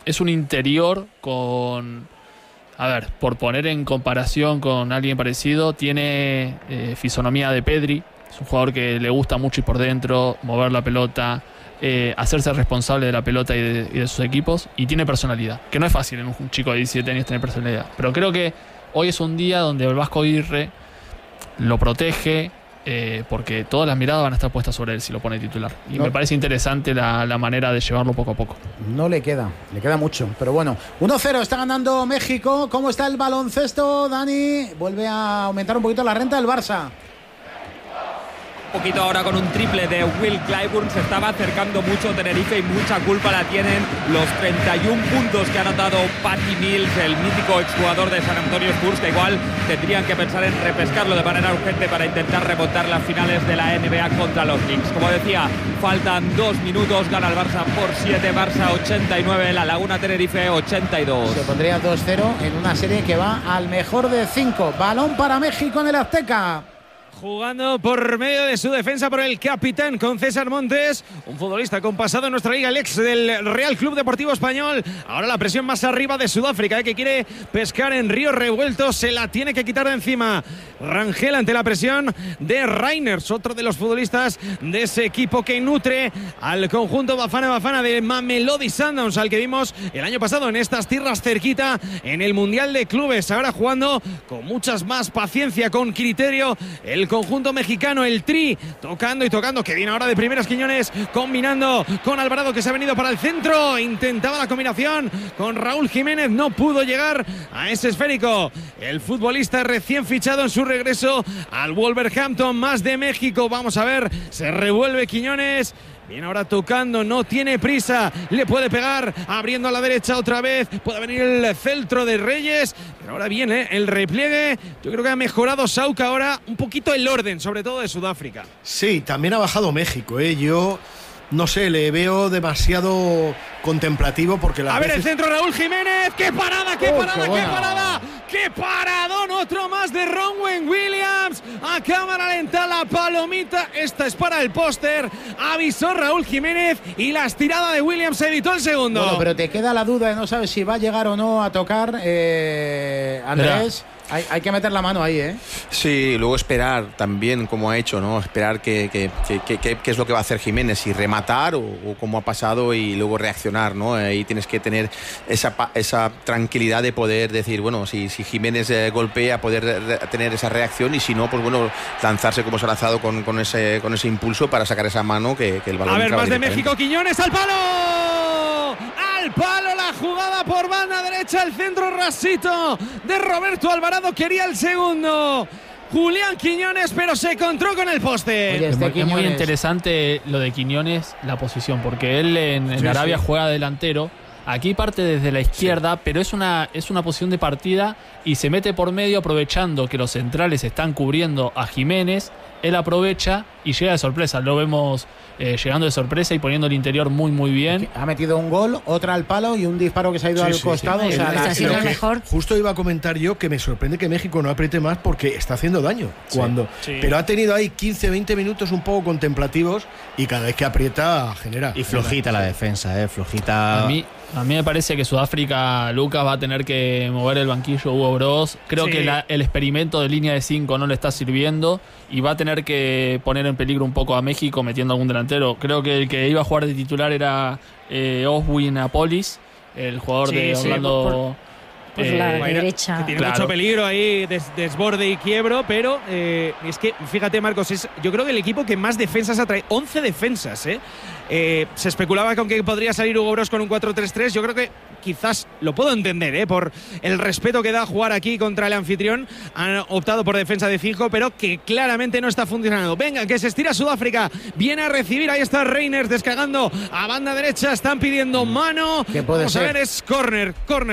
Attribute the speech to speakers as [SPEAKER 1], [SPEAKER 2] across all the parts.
[SPEAKER 1] es un interior con... A ver, por poner en comparación con alguien parecido, tiene fisonomía de Pedri. Es un jugador que le gusta mucho ir por dentro, mover la pelota, hacerse responsable de la pelota y de sus equipos. Y tiene personalidad, que no es fácil en un chico de 17 años tener personalidad. Pero creo que hoy es un día donde el Vasco Aguirre lo protege, porque todas las miradas van a estar puestas sobre él si lo pone titular. Y me parece interesante la manera de llevarlo poco a poco.
[SPEAKER 2] No le queda mucho, pero bueno. 1-0, está ganando México. ¿Cómo está el baloncesto, Dani? Vuelve a aumentar un poquito la renta del Barça.
[SPEAKER 3] Un poquito ahora con un triple de Will Clyburn. Se estaba acercando mucho Tenerife y mucha culpa la tienen los 31 puntos que ha anotado Patty Mills, el mítico exjugador de San Antonio Spurs, que igual tendrían que pensar en repescarlo de manera urgente para intentar remontar las finales de la NBA contra los Knicks. Como decía, faltan 2 minutos, gana el Barça por 7, Barça 89, La Laguna Tenerife 82.
[SPEAKER 2] Se pondría 2-0 en una serie que va al mejor de 5. Balón para México en el Azteca.
[SPEAKER 4] Jugando por medio de su defensa por el capitán con César Montes, un futbolista con pasado en nuestra liga, el ex del Real Club Deportivo Español. Ahora la presión más arriba de Sudáfrica, que quiere pescar en río revuelto, se la tiene que quitar de encima Rangel ante la presión de Reiners, otro de los futbolistas de ese equipo que nutre al conjunto Bafana de Mamelodi Sundowns, al que vimos el año pasado en estas tierras cerquita en el Mundial de Clubes. Ahora jugando con muchas más paciencia, con criterio, el conjunto mexicano, el Tri, tocando y tocando, que viene ahora de primeras Quiñones, combinando con Alvarado, que se ha venido para el centro, intentaba la combinación con Raúl Jiménez, no pudo llegar a ese esférico. El futbolista recién fichado en su regreso al Wolverhampton, más de México. Vamos a ver, se revuelve Quiñones. Viene ahora tocando, no tiene prisa, le puede pegar, abriendo a la derecha otra vez, puede venir el celtro de Reyes, pero ahora viene el repliegue. Yo creo que ha mejorado Sauca ahora un poquito el orden, sobre todo de Sudáfrica.
[SPEAKER 5] Sí, también ha bajado México, yo no sé, le veo demasiado contemplativo porque
[SPEAKER 4] a ver el centro, Raúl Jiménez, ¡qué parada, qué parada, qué parada! ¡Qué paradón! Otro más de Ronwen Williams. A cámara lenta la palomita. Esta es para el póster. Avisó Raúl Jiménez y la estirada de Williams evitó el segundo.
[SPEAKER 2] Bueno, pero te queda la duda de no sabes si va a llegar o no a tocar, Andrés. Hay que meter la mano ahí, ¿eh?
[SPEAKER 6] Sí, luego esperar también, como ha hecho, ¿no? Esperar qué es lo que va a hacer Jiménez, si rematar o como ha pasado, y luego reaccionar, ¿no? Ahí tienes que tener esa tranquilidad de poder decir, bueno, si Jiménez golpea, poder tener esa reacción, y si no, pues bueno, lanzarse como se ha lanzado con ese impulso para sacar esa mano que el balón.
[SPEAKER 4] A ver, más de México, Quiñones al palo. Al palo la jugada por banda derecha, el centro rasito de Roberto Alvarado, quería el segundo Julián Quiñones, pero se encontró con el poste.
[SPEAKER 1] Oye, es muy interesante lo de Quiñones, la posición, porque él en Arabia juega delantero. Aquí parte desde la izquierda, pero es una posición de partida y se mete por medio aprovechando que los centrales están cubriendo a Jiménez. Él aprovecha y llega de sorpresa. Lo vemos llegando de sorpresa y poniendo el interior muy, muy bien.
[SPEAKER 2] Ha metido un gol, otra al palo y un disparo que se ha ido al costado.
[SPEAKER 7] Sí. O sea, ha sido mejor.
[SPEAKER 5] Justo iba a comentar yo que me sorprende que México no apriete más porque está haciendo daño. Pero ha tenido ahí 15-20 minutos un poco contemplativos y cada vez que aprieta genera.
[SPEAKER 8] Y flojita la defensa, flojita.
[SPEAKER 1] A mí me parece que Sudáfrica, Lucas, va a tener que mover el banquillo Hugo Broz. Creo que el experimento de línea de 5 no le está sirviendo y va a tener que poner en peligro un poco a México metiendo algún delantero. Creo que el que iba a jugar de titular era Oswin Apolis, el jugador de Orlando.
[SPEAKER 7] Por la derecha.
[SPEAKER 4] Que tiene mucho peligro ahí, desborde y quiebro, pero es que, fíjate, Marcos, yo creo que el equipo que más defensas ha traído, 11 defensas, se especulaba con que podría salir Hugo Broz con un 4-3-3, yo creo que quizás lo puedo entender, por el respeto que da a jugar aquí contra el anfitrión, han optado por defensa de 5, pero que claramente no está funcionando. Venga, que se estira Sudáfrica, viene a recibir, ahí está Reiners descargando a banda derecha, están pidiendo mano, vamos a ver, es córner.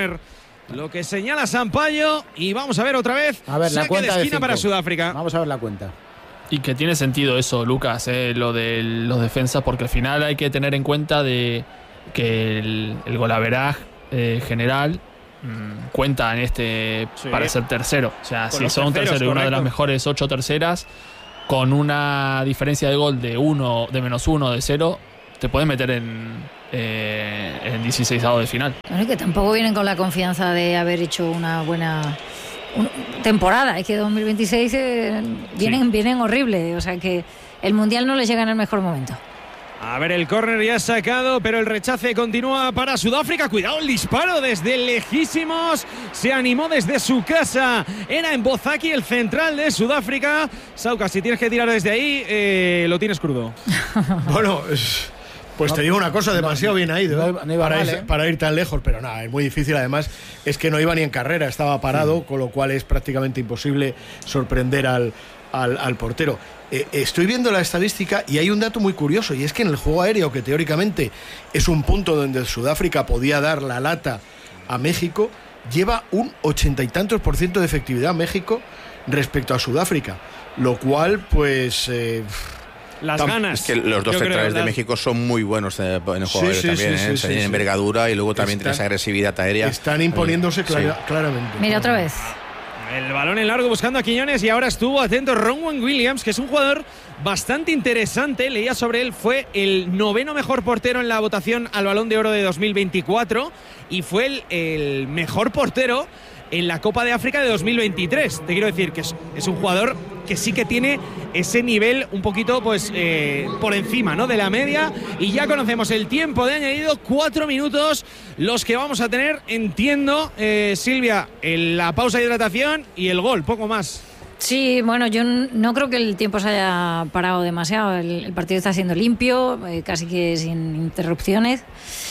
[SPEAKER 4] Lo que señala Sampaio, y vamos a ver otra vez,
[SPEAKER 2] a ver, la cuenta
[SPEAKER 4] de esquina para Sudáfrica.
[SPEAKER 2] Vamos a ver la cuenta.
[SPEAKER 1] Y que tiene sentido eso, Lucas, lo de los defensas, porque al final hay que tener en cuenta de que el golaveraje general cuenta en para ser tercero. O sea, si son un tercero y una de las mejores 8 terceras, con una diferencia de gol de menos 1, de 0, te puedes meter en en 16avos de final.
[SPEAKER 7] Bueno, que tampoco vienen con la confianza de haber hecho una buena temporada. Es que 2026 vienen horribles. O sea que el Mundial no les llega en el mejor momento.
[SPEAKER 4] A ver, el córner ya sacado, pero el rechace continúa para Sudáfrica. Cuidado, el disparo desde lejísimos. Se animó desde su casa. Era en Bozaki, el central de Sudáfrica. Sauca, si tienes que tirar desde ahí, lo tienes crudo.
[SPEAKER 5] Bueno, pues te digo una cosa, demasiado bien ha ido
[SPEAKER 2] no iba mal,
[SPEAKER 5] para ir tan lejos, pero nada, es muy difícil. Además, es que no iba ni en carrera, estaba parado, con lo cual es prácticamente imposible sorprender al portero. Estoy viendo la estadística y hay un dato muy curioso, y es que en el juego aéreo, que teóricamente es un punto donde Sudáfrica podía dar la lata a México, lleva un 80 y tantos % de efectividad México respecto a Sudáfrica, lo cual pues
[SPEAKER 4] las ganas.
[SPEAKER 6] Es que los dos centrales de México son muy buenos en el juego aéreo también, tienen envergadura y luego también tienen esa agresividad aérea.
[SPEAKER 5] Están imponiéndose claramente.
[SPEAKER 7] Mira otra vez.
[SPEAKER 4] El balón en largo buscando a Quiñones y ahora estuvo atento Ronwen Williams, que es un jugador bastante interesante. Leía sobre él, fue el 9º mejor portero en la votación al Balón de Oro de 2024 y fue el mejor portero en la Copa de África de 2023. Te quiero decir que es un jugador que sí que tiene ese nivel un poquito pues por encima, ¿no?, de la media. Y ya conocemos el tiempo de añadido, 4 minutos los que vamos a tener, entiendo, Silvia, la pausa de hidratación y el gol, poco más.
[SPEAKER 7] Sí, bueno, yo no creo que el tiempo se haya parado demasiado. El partido está siendo limpio, casi que sin interrupciones.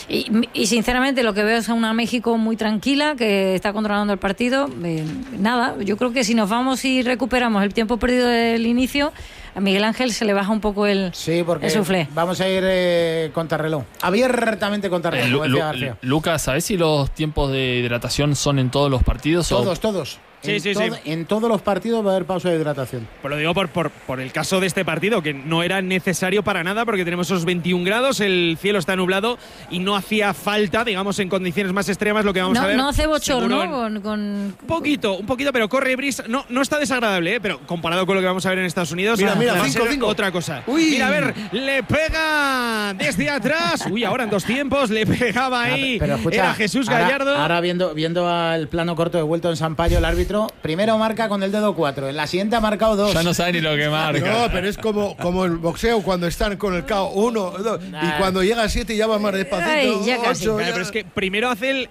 [SPEAKER 7] Y sinceramente lo que veo es a una México muy tranquila, que está controlando el partido. Nada, yo creo que si nos vamos y recuperamos el tiempo perdido del inicio, a Miguel Ángel se le baja un poco el suflé.
[SPEAKER 2] Vamos a ir contrarreloj. Abiertamente contrarreloj.
[SPEAKER 1] Lucas, ¿sabes si los tiempos de hidratación son en todos los partidos?
[SPEAKER 2] Todos.
[SPEAKER 4] Sí.
[SPEAKER 2] En todos los partidos va a haber pausa de hidratación.
[SPEAKER 4] Pero lo digo por el caso de este partido, que no era necesario para nada, porque tenemos esos 21 grados, el cielo está nublado y no hacía falta, digamos, en condiciones más extremas lo que vamos a ver.
[SPEAKER 7] No hace bochorno con...
[SPEAKER 4] Un poquito, pero corre brisa. No está desagradable, pero comparado con lo que vamos a ver en Estados Unidos,
[SPEAKER 5] mira,
[SPEAKER 4] va a ser otra cosa.
[SPEAKER 5] Uy.
[SPEAKER 4] Mira, a ver, le pega desde atrás. Uy, ahora en 2 tiempos le pegaba ahí.
[SPEAKER 2] Pero escucha,
[SPEAKER 4] era Jesús Gallardo.
[SPEAKER 2] Ahora viendo al plano corto de vuelto en Sampaio, el árbitro primero marca con el dedo 4, en la siguiente ha marcado 2.
[SPEAKER 1] Ya no sabe ni lo que marca.
[SPEAKER 5] No, pero es como el boxeo cuando están con el KO 1, 2, y cuando llega a 7 ya va más despacito.
[SPEAKER 7] Ay, ya casi.
[SPEAKER 5] 8,
[SPEAKER 4] Pero es que primero hace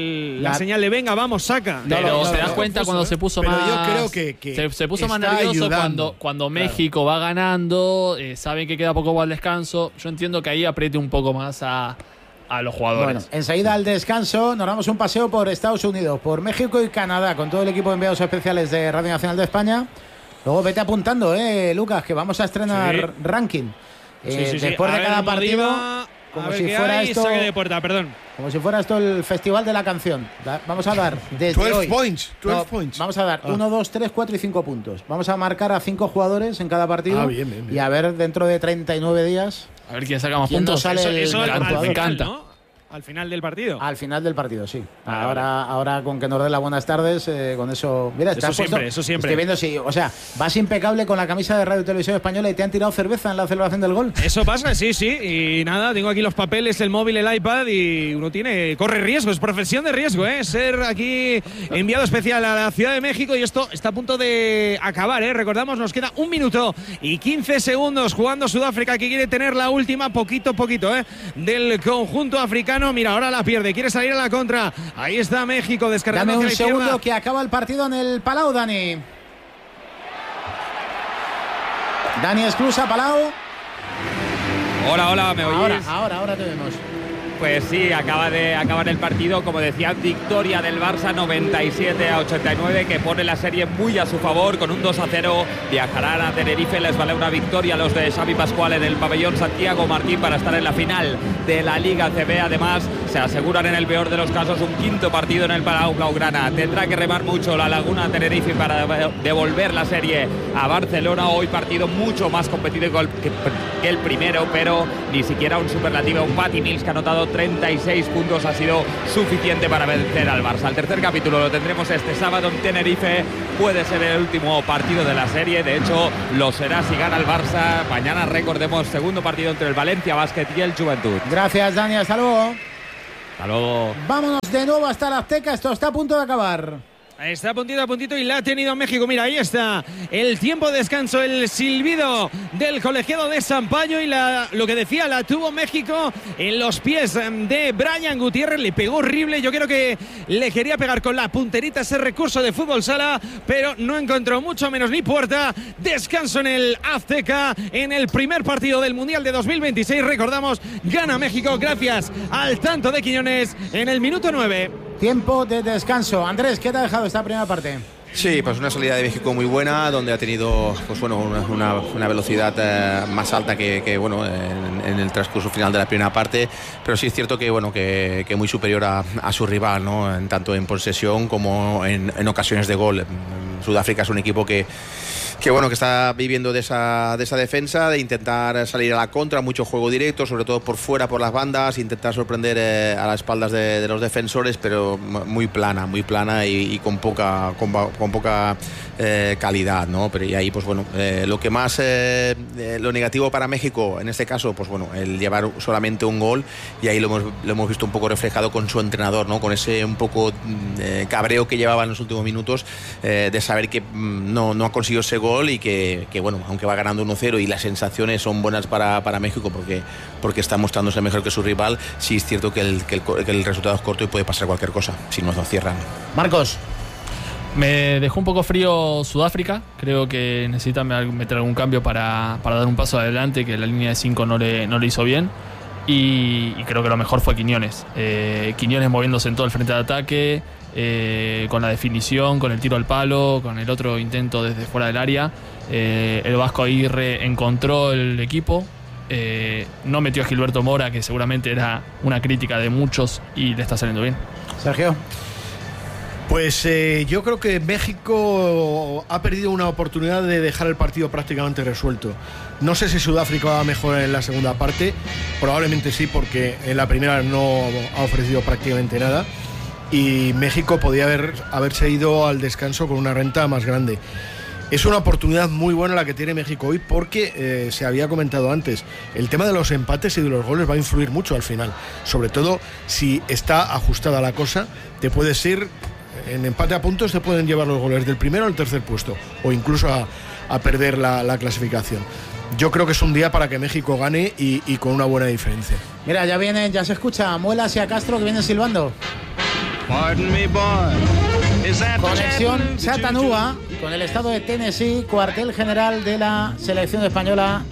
[SPEAKER 4] la señal de venga, vamos, saca.
[SPEAKER 1] Pero te das cuenta cuando se puso más.
[SPEAKER 5] Yo creo que
[SPEAKER 1] se puso más nervioso cuando México va ganando, saben que queda poco para el descanso. Yo entiendo que ahí apriete un poco más a los jugadores.
[SPEAKER 2] Bueno, enseguida al descanso nos damos un paseo por Estados Unidos, por México y Canadá, con todo el equipo de enviados especiales de Radio Nacional de España. Luego vete apuntando, Lucas, que vamos a estrenar ranking. Después de cada partido, como si fuera esto.
[SPEAKER 4] Saque de puerta, perdón.
[SPEAKER 2] Como si fuera esto el festival de la canción. Vamos a dar desde
[SPEAKER 5] 12
[SPEAKER 2] hoy.
[SPEAKER 5] 12 points.
[SPEAKER 2] Vamos a dar 1, 2, 3, 4 y 5 puntos. Vamos a marcar a 5 jugadores en cada partido.
[SPEAKER 5] Bien.
[SPEAKER 2] Y a ver dentro de 39 días.
[SPEAKER 1] A ver quién saca más puntos.
[SPEAKER 4] Eso
[SPEAKER 1] me encanta.
[SPEAKER 4] ¿no? Al final del partido.
[SPEAKER 2] Al final del partido, sí. Ahora con que nos dé las buenas tardes, con eso. Mira,
[SPEAKER 4] eso siempre.
[SPEAKER 2] Estoy viendo vas impecable con la camisa de Radio y Televisión Española y te han tirado cerveza en la celebración del gol.
[SPEAKER 4] Eso pasa, sí. Y nada, tengo aquí los papeles, el móvil, el iPad y uno corre riesgo, es profesión de riesgo, ser aquí enviado especial a la Ciudad de México y esto está a punto de acabar, Recordamos, nos queda 1 minuto y 15 segundos jugando Sudáfrica, que quiere tener la última poquito, del conjunto africano. Mira, ahora la pierde, quiere salir a la contra. Ahí está México descargando.
[SPEAKER 2] Dame un
[SPEAKER 4] hacia
[SPEAKER 2] segundo que acaba el partido en el Palau, Dani. Dani Esclusa, Palau.
[SPEAKER 3] Hola, ¿me oyes?
[SPEAKER 2] Ahora te vemos.
[SPEAKER 3] Pues sí, acaba de acabar el partido, como decía, victoria del Barça 97-89, que pone la serie muy a su favor, con un 2-0, viajarán a Tenerife, les vale una victoria a los de Xavi Pascual en el pabellón Santiago Martín para estar en la final de la Liga CB. Además, se aseguran en el peor de los casos un 5.º partido en el Palau Blaugrana. Tendrá que remar mucho la Laguna Tenerife para devolver la serie a Barcelona. Hoy partido mucho más competitivo que el primero, pero ni siquiera un superlativo, un Patty Mills que ha anotado 36 puntos ha sido suficiente para vencer al Barça. El tercer capítulo lo tendremos este sábado en Tenerife. Puede ser el último partido de la serie. De hecho, lo será si gana el Barça. Mañana, recordemos, segundo partido entre el Valencia Basket y el Juventud.
[SPEAKER 2] Gracias, Dani. Hasta luego.
[SPEAKER 3] Hasta luego.
[SPEAKER 2] Vámonos de nuevo hasta la Azteca. Esto está a punto de acabar.
[SPEAKER 4] Está a puntito y la ha tenido México. Mira, ahí está el tiempo de descanso, el silbido del colegiado de Sampaio y lo que decía, la tuvo México en los pies de Brian Gutiérrez. Le pegó horrible. Yo creo que le quería pegar con la punterita ese recurso de fútbol sala, pero no encontró mucho menos ni puerta. Descanso en el Azteca en el primer partido del Mundial de 2026. Recordamos, gana México gracias al tanto de Quiñones en el minuto 9.
[SPEAKER 2] Tiempo de descanso. Andrés, ¿qué te ha dejado esta primera parte?
[SPEAKER 6] Sí, pues una salida de México muy buena, donde ha tenido pues bueno, una velocidad más alta que bueno, en el transcurso final de la primera parte, pero sí es cierto que bueno, que muy superior a su rival, ¿no? Tanto en posesión como en ocasiones de gol. Sudáfrica es un equipo que bueno, que está viviendo de esa defensa, de intentar salir a la contra, mucho juego directo, sobre todo por fuera, por las bandas, intentar sorprender a las espaldas de los defensores, pero muy plana y con poca calidad, ¿no? Pero y ahí, pues bueno, lo que más, lo negativo para México, en este caso, pues bueno, el llevar solamente un gol, y ahí lo hemos visto un poco reflejado con su entrenador, ¿no? Con ese un poco cabreo que llevaba en los últimos minutos, de saber que no ha conseguido ese gol y que bueno, aunque va ganando 1-0 y las sensaciones son buenas para México porque está mostrándose mejor que su rival, sí es cierto que el resultado es corto y puede pasar cualquier cosa si no lo cierran.
[SPEAKER 2] Marcos.
[SPEAKER 1] Me dejó un poco frío Sudáfrica. Creo que necesita meter algún cambio para dar un paso adelante, que la línea de 5 no le hizo bien. Y creo que lo mejor fue Quiñones. Quiñones moviéndose en todo el frente de ataque, con la definición, con el tiro al palo, con el otro intento desde fuera del área. El Vasco Aguirre encontró el equipo. No metió a Gilberto Mora, que seguramente era una crítica de muchos, y le está saliendo bien.
[SPEAKER 2] Sergio.
[SPEAKER 5] Pues yo creo que México ha perdido una oportunidad de dejar el partido prácticamente resuelto. No sé si Sudáfrica va mejor en la segunda parte, probablemente sí, porque en la primera no ha ofrecido prácticamente nada, y México podía haberse ido al descanso con una renta más grande. Es una oportunidad muy buena la que tiene México hoy, porque se había comentado antes, el tema de los empates y de los goles va a influir mucho al final, sobre todo si está ajustada la cosa. Te puedes ir en empate a puntos, te pueden llevar los goles del primero al tercer puesto, o incluso a perder la clasificación. Yo creo que es un día para que México gane y con una buena diferencia.
[SPEAKER 2] Mira, ya se escucha a Muelas y a Castro que vienen silbando. Conexión Chattanooga con el estado de Tennessee, cuartel general de la selección española.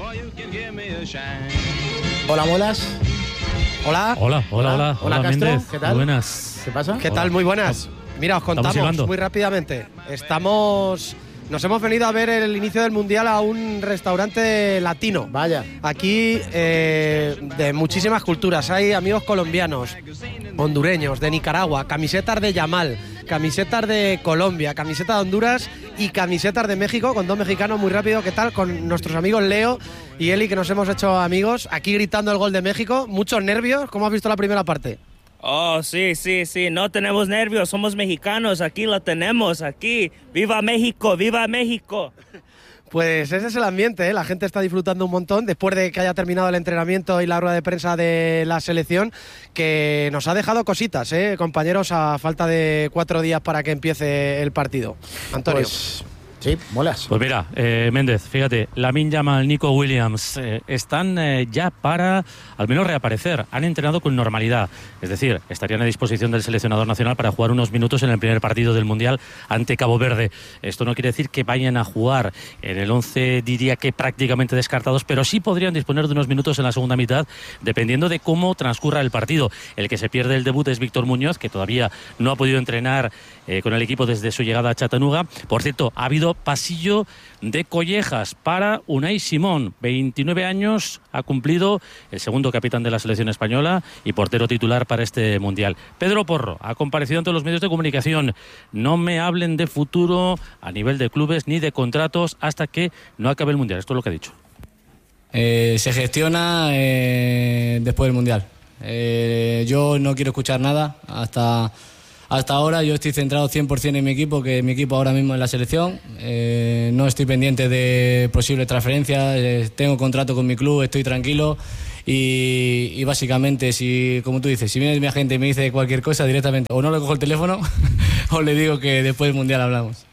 [SPEAKER 2] Hola, Muelas.
[SPEAKER 9] Hola. Hola,
[SPEAKER 2] Castro,
[SPEAKER 9] Méndez.
[SPEAKER 2] ¿qué tal?
[SPEAKER 9] Buenas.
[SPEAKER 2] ¿Qué pasa?
[SPEAKER 9] ¿Qué tal? Muy buenas. Mira, os contamos muy rápidamente. Nos hemos venido a ver el inicio del Mundial a un restaurante latino.
[SPEAKER 2] Vaya.
[SPEAKER 9] Aquí de muchísimas culturas. Hay amigos colombianos, hondureños, de Nicaragua, camisetas de Yamal, camisetas de Colombia, camisetas de Honduras y camisetas de México, con dos mexicanos. Muy rápido. ¿Qué tal? Con nuestros amigos Leo y Eli, que nos hemos hecho amigos. Aquí gritando el gol de México. Muchos nervios. ¿Cómo has visto la primera parte?
[SPEAKER 10] Oh, sí, no tenemos nervios, somos mexicanos, aquí lo tenemos, aquí. ¡Viva México, viva México!
[SPEAKER 9] Pues ese es el ambiente, ¿eh? La gente está disfrutando un montón después de que haya terminado el entrenamiento y la rueda de prensa de la selección, que nos ha dejado cositas, compañeros, a falta de 4 días para que empiece el partido. Antonio.
[SPEAKER 2] Pues sí, Molas.
[SPEAKER 11] Pues mira, Méndez, fíjate, Lamine Yamal, Nico Williams están ya para al menos reaparecer. Han entrenado con normalidad, es decir, estarían a disposición del seleccionador nacional para jugar unos minutos en el primer partido del Mundial ante Cabo Verde. Esto no quiere decir que vayan a jugar en el 11, diría que prácticamente descartados, pero sí podrían disponer de unos minutos en la segunda mitad, dependiendo de cómo transcurra el partido. El que se pierde el debut es Víctor Muñoz, que todavía no ha podido entrenar con el equipo desde su llegada a Chattanooga. Por cierto, ha habido pasillo de collejas para Unai Simón, 29 años, ha cumplido, el segundo capitán de la selección española y portero titular para este Mundial. Pedro Porro ha comparecido ante los medios de comunicación. No me hablen de futuro a nivel de clubes ni de contratos hasta que no acabe el Mundial. Esto es lo que ha dicho.
[SPEAKER 12] Se gestiona después del Mundial. Yo no quiero escuchar nada hasta ahora. Yo estoy centrado 100% en mi equipo, que mi equipo ahora mismo es la selección. No estoy pendiente de posibles transferencias, tengo contrato con mi club, estoy tranquilo y básicamente, si, como tú dices, si viene mi agente y me dice cualquier cosa directamente, o no le cojo el teléfono o le digo que después del Mundial hablamos.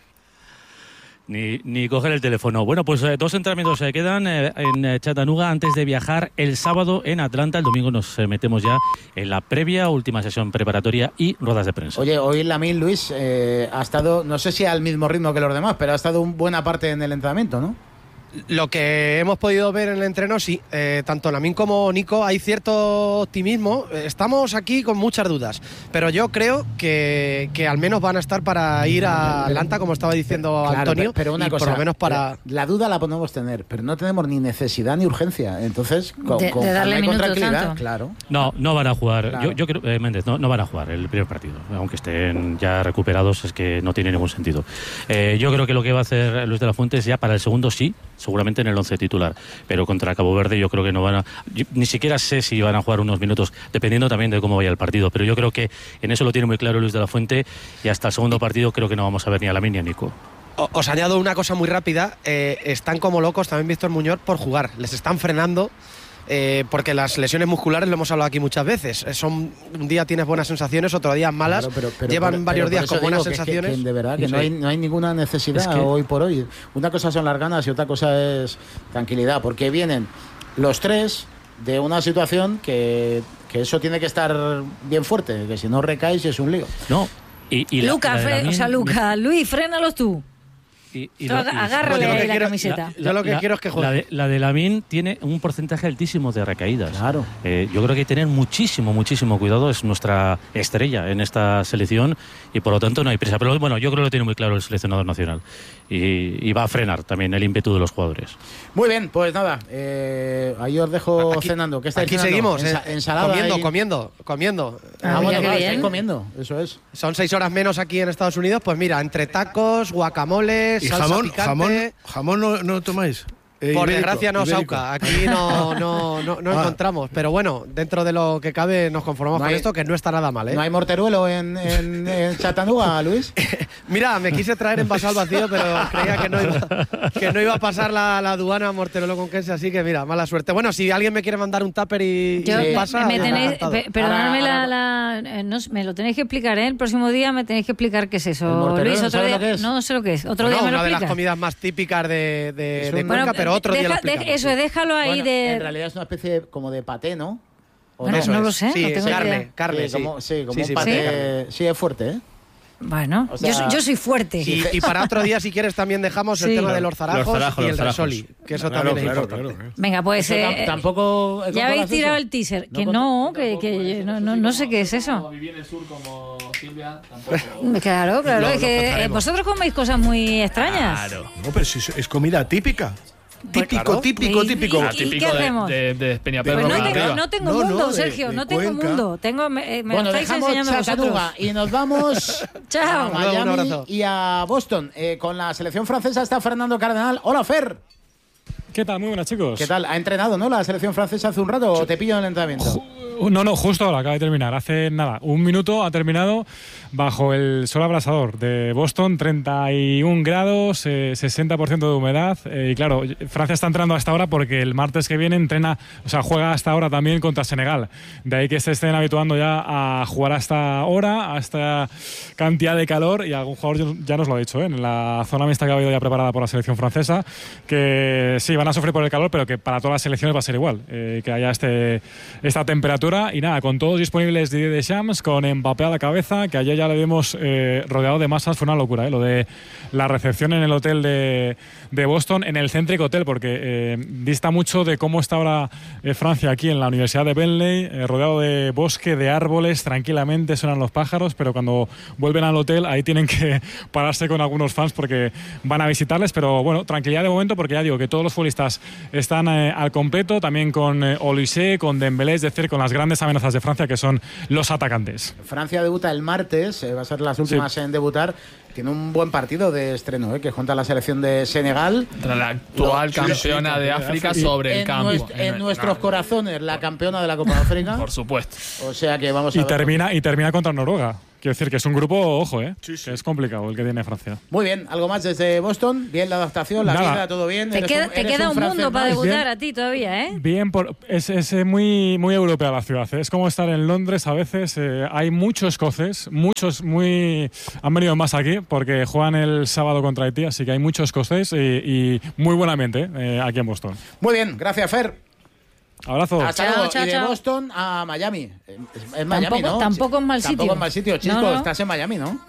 [SPEAKER 11] Ni coger el teléfono. Bueno, pues 2 entrenamientos se quedan en Chattanooga antes de viajar el sábado en Atlanta. El domingo nos metemos ya en la previa, última sesión preparatoria y ruedas de prensa.
[SPEAKER 2] Oye, hoy Lamine, Luis, ha estado, no sé si al mismo ritmo que los demás, pero ha estado buena parte en el entrenamiento, ¿no?
[SPEAKER 9] Lo que hemos podido ver en el entreno, sí, tanto Lamine como Nico, hay cierto optimismo. Estamos aquí con muchas dudas, pero yo creo que al menos van a estar para ir a Atlanta, como estaba diciendo Antonio,
[SPEAKER 2] pero una cosa,
[SPEAKER 9] por lo menos para...
[SPEAKER 2] La duda la podemos tener, pero no tenemos ni necesidad ni urgencia, entonces
[SPEAKER 7] de darle minutos
[SPEAKER 2] tranquilidad,
[SPEAKER 7] tanto.
[SPEAKER 2] Claro.
[SPEAKER 11] No van a jugar.
[SPEAKER 2] Claro.
[SPEAKER 11] Yo creo, Méndez, no van a jugar el primer partido, aunque estén ya recuperados, es que no tiene ningún sentido. Yo creo que lo que va a hacer Luis de la Fuente es ya para el segundo sí, seguramente en el 11 titular, pero contra Cabo Verde yo creo que no van a... Ni siquiera sé si van a jugar unos minutos, dependiendo también de cómo vaya el partido, pero yo creo que en eso lo tiene muy claro Luis de la Fuente, y hasta el segundo partido creo que no vamos a ver ni a Lamine ni a Nico.
[SPEAKER 9] Os añado una cosa muy rápida, están como locos también Víctor Muñoz por jugar, les están frenando. Porque las lesiones musculares, lo hemos hablado aquí muchas veces, un día tienes buenas sensaciones, otro día malas,
[SPEAKER 2] claro,
[SPEAKER 9] llevan varios días con buenas sensaciones.
[SPEAKER 2] Que de verdad que no hay ninguna necesidad hoy por hoy. Una cosa son las ganas y otra cosa es tranquilidad, porque vienen los tres de una situación que eso tiene que estar bien fuerte, que si no recaes es un lío.
[SPEAKER 11] No,
[SPEAKER 7] Luca, Luis, frénalos tú. Agárrale la camiseta.
[SPEAKER 9] Yo lo que quiero es que juegue.
[SPEAKER 11] La de Lamine tiene un porcentaje altísimo de recaídas.
[SPEAKER 2] Claro.
[SPEAKER 11] Yo creo que hay que tener muchísimo cuidado. Es nuestra estrella en esta selección y por lo tanto no hay prisa. Pero bueno, yo creo que lo tiene muy claro el seleccionador nacional y va a frenar también el ímpetu de los jugadores.
[SPEAKER 2] Muy bien, pues nada, ahí os dejo aquí, cenando. ¿Qué estáis
[SPEAKER 9] aquí
[SPEAKER 2] cenando?
[SPEAKER 9] Seguimos,
[SPEAKER 2] ensalada
[SPEAKER 9] comiendo.
[SPEAKER 2] Estáis comiendo, eso es.
[SPEAKER 9] Son 6 horas menos aquí en Estados Unidos, pues mira, entre tacos, guacamoles,
[SPEAKER 5] ¿y
[SPEAKER 9] salsa picante.
[SPEAKER 5] jamón no tomáis?
[SPEAKER 9] Por desgracia no, Sauca, aquí no encontramos, pero bueno, dentro de lo que cabe nos conformamos con esto, que no está nada mal, ¿eh?
[SPEAKER 2] ¿No hay morteruelo en Chattanooga, Luis?
[SPEAKER 9] Mira, me quise traer envasado al vacío, pero creía que no iba a pasar la aduana morteruelo con queso, así que mira, mala suerte. Bueno, si alguien me quiere mandar un tupper y pasa...
[SPEAKER 7] Perdonadme, me lo tenéis que explicar, ¿eh? El próximo día me tenéis que explicar qué es eso. Luis, otro día, no sé lo que es. Otro día me lo
[SPEAKER 9] una de
[SPEAKER 7] explicas.
[SPEAKER 9] las comidas más típicas de Cuenca, pero otro día lo explicamos.
[SPEAKER 7] Eso, déjalo ahí de...
[SPEAKER 2] En realidad es una especie como de paté, ¿no?
[SPEAKER 7] Bueno, no lo sé.
[SPEAKER 9] Sí,
[SPEAKER 7] no tengo
[SPEAKER 9] carne.
[SPEAKER 2] Como un paté. Sí, es fuerte, ¿eh?
[SPEAKER 7] Bueno, o sea, yo soy fuerte.
[SPEAKER 9] Y para otro día, si quieres, también dejamos el tema de los zarajos y el risoli, que eso también es importante.
[SPEAKER 7] Venga, pues
[SPEAKER 2] tampoco
[SPEAKER 7] ya habéis tirado el teaser. Que no sé qué es eso.
[SPEAKER 1] Viví en el sur como Silvia, tampoco.
[SPEAKER 7] Claro, es que vosotros coméis cosas muy extrañas.
[SPEAKER 5] Claro. No, pero si es comida típica. Típico.
[SPEAKER 7] ¿Y qué hacemos?
[SPEAKER 1] De Peñaperro.
[SPEAKER 7] Pues no tengo mundo, Sergio, no tengo mundo. Me lo estáis enseñando vosotros.
[SPEAKER 2] Y nos vamos
[SPEAKER 7] Chao.
[SPEAKER 2] a Miami y a Boston. Con la selección francesa está Fernando Cardenal. Hola, Fer.
[SPEAKER 13] ¿Qué tal? Muy buenas, chicos.
[SPEAKER 2] ¿Qué tal? ¿Ha entrenado, no, la selección francesa hace un rato o te pillo en el entrenamiento?
[SPEAKER 13] No, justo ahora, acaba de terminar. Hace nada, un minuto ha terminado bajo el sol abrasador de Boston, 31 grados, 60% de humedad. Y claro, Francia está entrenando hasta ahora porque el martes que viene juega hasta ahora también contra Senegal. De ahí que se estén habituando ya a jugar hasta ahora, a esta cantidad de calor. Y algún jugador ya nos lo ha dicho, en la zona mixta que ha habido ya preparada por la selección francesa, que sí, van a sufrir por el calor, pero que para todas las selecciones va a ser igual, que haya esta temperatura. Y nada, con todos disponibles Didier Deschamps, con Mbappé a la cabeza, que ayer ya le vimos rodeado de masas, fue una locura, lo de la recepción en el hotel de Boston, en el Centric Hotel, porque dista mucho de cómo está ahora Francia aquí en la Universidad de Bentley, rodeado de bosque, de árboles, tranquilamente suenan los pájaros, pero cuando vuelven al hotel ahí tienen que pararse con algunos fans porque van a visitarles, pero bueno, tranquilidad de momento, porque ya digo que todos los futbolistas están al completo, también con Olise, con Dembélé, es decir, con las grandes amenazas de Francia, que son los atacantes.
[SPEAKER 2] Francia debuta el martes, va a ser las últimas en debutar. Tiene un buen partido de estreno, que junta la selección de Senegal.
[SPEAKER 1] Contra la actual campeona de África sobre el campo.
[SPEAKER 2] En nuestros corazones, la campeona de la Copa de África.
[SPEAKER 1] Por supuesto.
[SPEAKER 2] O sea que vamos a
[SPEAKER 13] ver. Y termina contra Noruega. Quiero decir que es un grupo, ojo, que es complicado el que tiene Francia.
[SPEAKER 2] Muy bien, ¿algo más desde Boston? Bien la adaptación, la vida, todo bien.
[SPEAKER 7] Te queda un mundo para debutar a ti todavía, ¿eh?
[SPEAKER 13] Bien, es muy, muy europea la ciudad. Es como estar en Londres a veces. Hay muchos escoceses, han venido más aquí porque juegan el sábado contra Haití, así que hay muchos escoceses y muy buen ambiente aquí en Boston.
[SPEAKER 2] Muy bien, gracias, Fer.
[SPEAKER 13] Abrazo.
[SPEAKER 2] Hasta luego. Y de Boston a Miami. Es Miami, ¿no?
[SPEAKER 7] Tampoco es mal sitio.
[SPEAKER 2] Tampoco es mal sitio. Chisco,
[SPEAKER 7] no.
[SPEAKER 2] Estás en Miami, ¿no?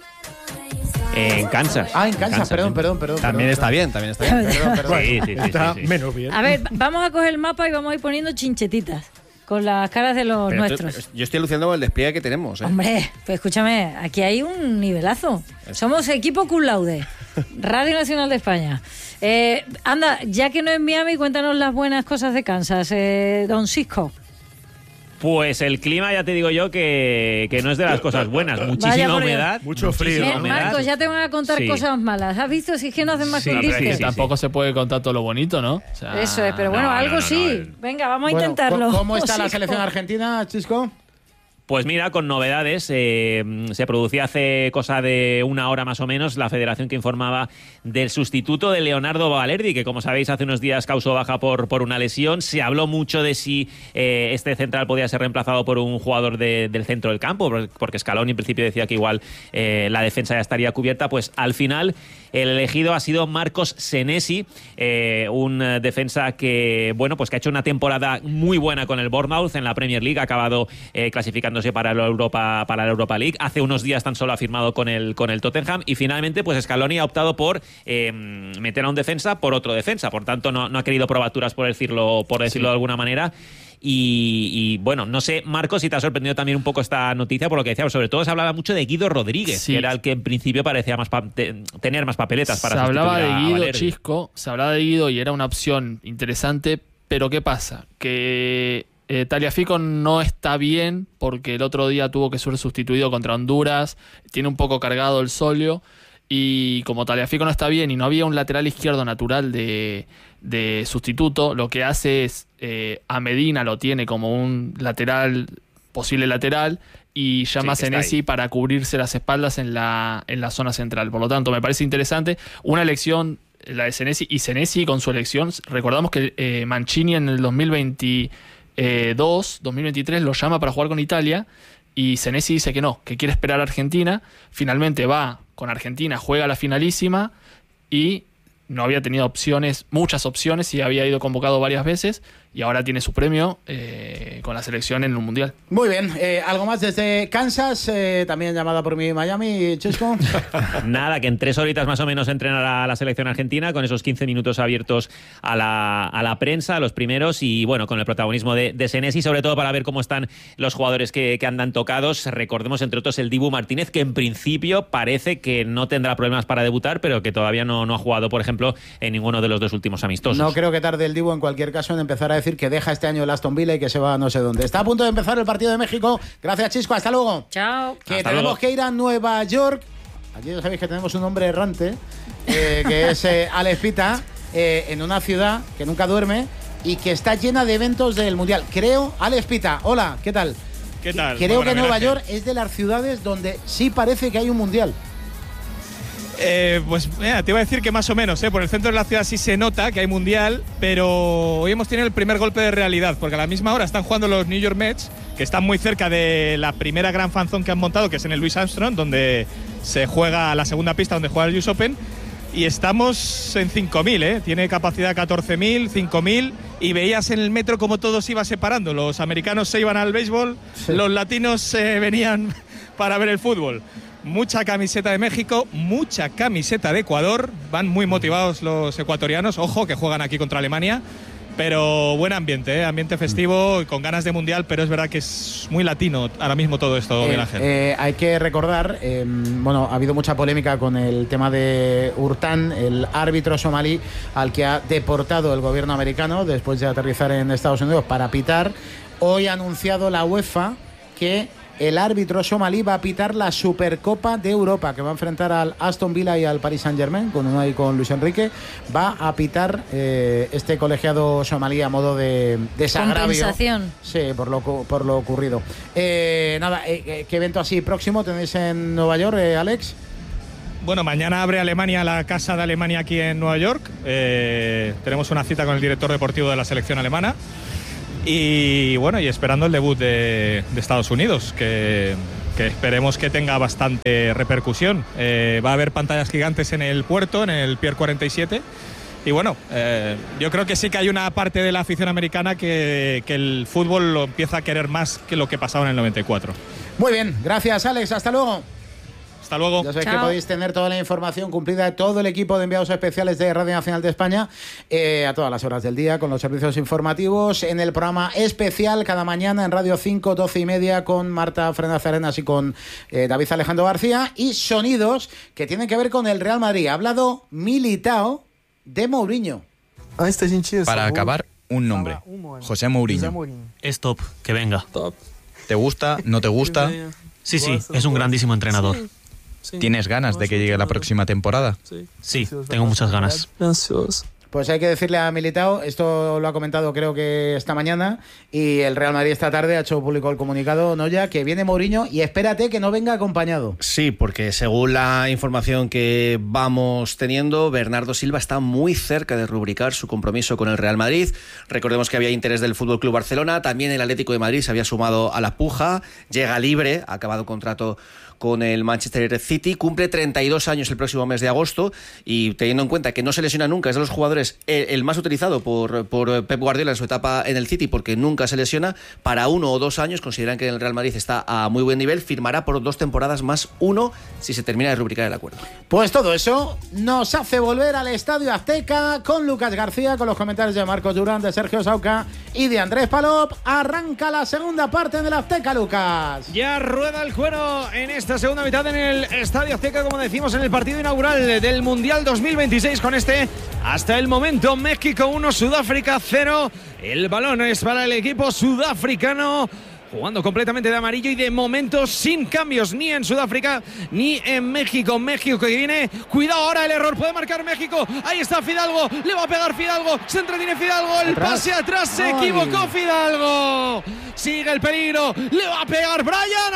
[SPEAKER 14] En Kansas.
[SPEAKER 2] En Kansas, perdón.
[SPEAKER 14] También está bien.
[SPEAKER 2] Perdón.
[SPEAKER 14] Sí.
[SPEAKER 5] Está menos bien.
[SPEAKER 7] A ver, vamos a coger el mapa y vamos a ir poniendo chinchetitas con las caras de los nuestros.
[SPEAKER 14] Yo estoy alucinando con el despliegue que tenemos.
[SPEAKER 7] Hombre, pues escúchame, aquí hay un nivelazo. Somos equipo cum laude. Radio Nacional de España. Anda, ya que no es Miami, cuéntanos las buenas cosas de Kansas, don Cisco.
[SPEAKER 14] Pues el clima, ya te digo yo, que no es de las cosas buenas. Muchísima humedad.
[SPEAKER 5] Mucho frío.
[SPEAKER 7] Marcos, ya te van a contar cosas malas. ¿Has visto? Si es que no hacen más que un disque.
[SPEAKER 1] Tampoco se puede contar todo lo bonito, ¿no? O sea,
[SPEAKER 7] eso es, pero bueno, algo sí. Venga, vamos a intentarlo.
[SPEAKER 2] ¿Cómo está la selección argentina, Chisco?
[SPEAKER 14] Pues mira, con novedades, se producía hace cosa de una hora más o menos la federación que informaba del sustituto de Leonardo Balerdi, que como sabéis hace unos días causó baja por una lesión. Se habló mucho de si este central podía ser reemplazado por un jugador del centro del campo, porque Scaloni en principio decía que igual la defensa ya estaría cubierta. Pues al final el elegido ha sido Marcos Senesi, un defensa que, bueno, pues que ha hecho una temporada muy buena con el Bournemouth en la Premier League, ha acabado clasificándose para la Europa League. Hace unos días tan solo ha firmado con el Tottenham y finalmente pues Scaloni ha optado por meter a un defensa por otro defensa. Por tanto, no ha querido probaturas, por decirlo de alguna manera. Y bueno, no sé, Marcos, si te ha sorprendido también un poco esta noticia, por lo que decíamos, sobre todo se hablaba mucho de Guido Rodríguez, que era el que en principio parecía tener más papeletas para sustituir a
[SPEAKER 1] Balerdi. Se hablaba de Guido, Chisco, se hablaba de Guido y era una opción interesante, pero ¿qué pasa? Que Tagliafico no está bien porque el otro día tuvo que ser sustituido contra Honduras, tiene un poco cargado el solio y como Tagliafico no está bien y no había un lateral izquierdo natural de sustituto, lo que hace es a Medina lo tiene como un posible lateral y llama a Senesi para cubrirse las espaldas en la zona central. Por lo tanto, me parece interesante una elección, la de Senesi, y Senesi con su elección, recordamos que Mancini en el 2023 lo llama para jugar con Italia y Senesi dice que no, que quiere esperar a Argentina. Finalmente va con Argentina, juega la finalísima y no había tenido muchas opciones y había ido convocado varias veces y ahora tiene su premio con la selección en el Mundial.
[SPEAKER 2] Muy bien, algo más desde Kansas, también llamada por mí Miami, Chisco.
[SPEAKER 14] Nada, que en 3 horitas más o menos entrenará la selección argentina con esos 15 minutos abiertos a la prensa, a los primeros, y bueno, con el protagonismo de Senesi, sobre todo para ver cómo están los jugadores que andan tocados. Recordemos entre otros el Dibu Martínez, que en principio parece que no tendrá problemas para debutar, pero que todavía no ha jugado, por ejemplo, en ninguno de los 2 últimos amistosos.
[SPEAKER 2] No creo que tarde el Dibu en cualquier caso en empezar a decir que deja este año el Aston Villa y que se va a no sé dónde. Está a punto de empezar el partido de México. Gracias, Chisco. Hasta luego.
[SPEAKER 7] Chao.
[SPEAKER 2] Tenemos que ir a Nueva York. Aquí ya sabéis que tenemos un hombre errante, que es Alex Pita, en una ciudad que nunca duerme y que está llena de eventos del Mundial. Creo, Alex Pita, hola, ¿qué tal?
[SPEAKER 15] ¿Qué tal?
[SPEAKER 2] Creo que Nueva York es de las ciudades donde sí parece que hay un Mundial.
[SPEAKER 15] Pues mira, te iba a decir que más o menos, por el centro de la ciudad sí se nota que hay mundial, pero hoy hemos tenido el primer golpe de realidad, porque a la misma hora están jugando los New York Mets, que están muy cerca de la primera gran fanzone que han montado, que es en el Louis Armstrong, donde se juega la segunda pista, donde juega el US Open, y estamos en 5.000, tiene capacidad 14.000, 5.000, y veías en el metro cómo todo se iba separando. Los americanos se iban al béisbol, los latinos se venían para ver el fútbol. Mucha camiseta de México, mucha camiseta de Ecuador, van muy motivados los ecuatorianos, ojo que juegan aquí contra Alemania, pero buen ambiente, ambiente festivo y con ganas de mundial, pero es verdad que es muy latino ahora mismo todo esto, Miguel Ángel.
[SPEAKER 2] Hay que recordar, ha habido mucha polémica con el tema de Hurtán, el árbitro somalí al que ha deportado el gobierno americano después de aterrizar en Estados Unidos para pitar. Hoy ha anunciado la UEFA que el árbitro somalí va a pitar la Supercopa de Europa, que va a enfrentar al Aston Villa y al Paris Saint-Germain, con uno ahí con Luis Enrique. Va a pitar este colegiado somalí a modo de desagravio.
[SPEAKER 7] Compensación.
[SPEAKER 2] Sí, por lo ocurrido. ¿Qué evento así próximo tenéis en Nueva York, Alex?
[SPEAKER 15] Bueno, mañana abre Alemania la Casa de Alemania aquí en Nueva York. Tenemos una cita con el director deportivo de la selección alemana. Y bueno, y esperando el debut de Estados Unidos, que esperemos que tenga bastante repercusión. Va a haber pantallas gigantes en el puerto, en el Pier 47. Y bueno, yo creo que sí que hay una parte de la afición americana que el fútbol lo empieza a querer más que lo que pasaba en el 94.
[SPEAKER 2] Muy bien, gracias Alex, hasta luego.
[SPEAKER 15] Hasta luego.
[SPEAKER 2] Ya sabéis que podéis tener toda la información cumplida de todo el equipo de enviados especiales de Radio Nacional de España a todas las horas del día con los servicios informativos en el programa especial cada mañana en Radio 5, 12:30 con Marta Fernández Arenas y con David Alejandro García, y sonidos que tienen que ver con el Real Madrid. Ha hablado Militao de Mourinho.
[SPEAKER 16] Para acabar, un nombre: José Mourinho.
[SPEAKER 17] Es top, que venga.
[SPEAKER 16] ¿Te gusta? ¿No te gusta?
[SPEAKER 17] Sí, es un grandísimo entrenador.
[SPEAKER 16] ¿Tienes ganas de que llegue la próxima temporada?
[SPEAKER 17] Sí, tengo muchas ganas.
[SPEAKER 2] Pues hay que decirle a Militao, esto lo ha comentado creo que esta mañana, y el Real Madrid esta tarde ha hecho público el comunicado, Noya, que viene Mourinho y espérate que no venga acompañado.
[SPEAKER 18] Sí, porque según la información que vamos teniendo, Bernardo Silva está muy cerca de rubricar su compromiso con el Real Madrid. Recordemos que había interés del FC Barcelona, también el Atlético de Madrid se había sumado a la puja, llega libre, ha acabado contrato con el Manchester City, cumple 32 años el próximo mes de agosto, y teniendo en cuenta que no se lesiona nunca, es de los jugadores el más utilizado por Pep Guardiola en su etapa en el City, porque nunca se lesiona, para 1 o 2 años, consideran que el Real Madrid está a muy buen nivel, firmará por 2 temporadas más 1 si se termina de rubricar el acuerdo.
[SPEAKER 2] Pues todo eso nos hace volver al Estadio Azteca con Lucas García, con los comentarios de Marcos Durán, de Sergio Sauca y de Andrés Palop. Arranca la segunda parte del Azteca, Lucas.
[SPEAKER 4] Ya rueda el cuero en esta segunda mitad en el Estadio Azteca, como decimos, en el partido inaugural del Mundial 2026, con hasta el momento México 1, Sudáfrica 0. El balón es para el equipo sudafricano, jugando completamente de amarillo y de momento sin cambios ni en Sudáfrica ni en México. México que viene, cuidado ahora el error, puede marcar México, ahí está Fidalgo, le va a pegar Fidalgo, se entretiene Fidalgo, el pase atrás, se equivocó Fidalgo, sigue el peligro, le va a pegar Brian,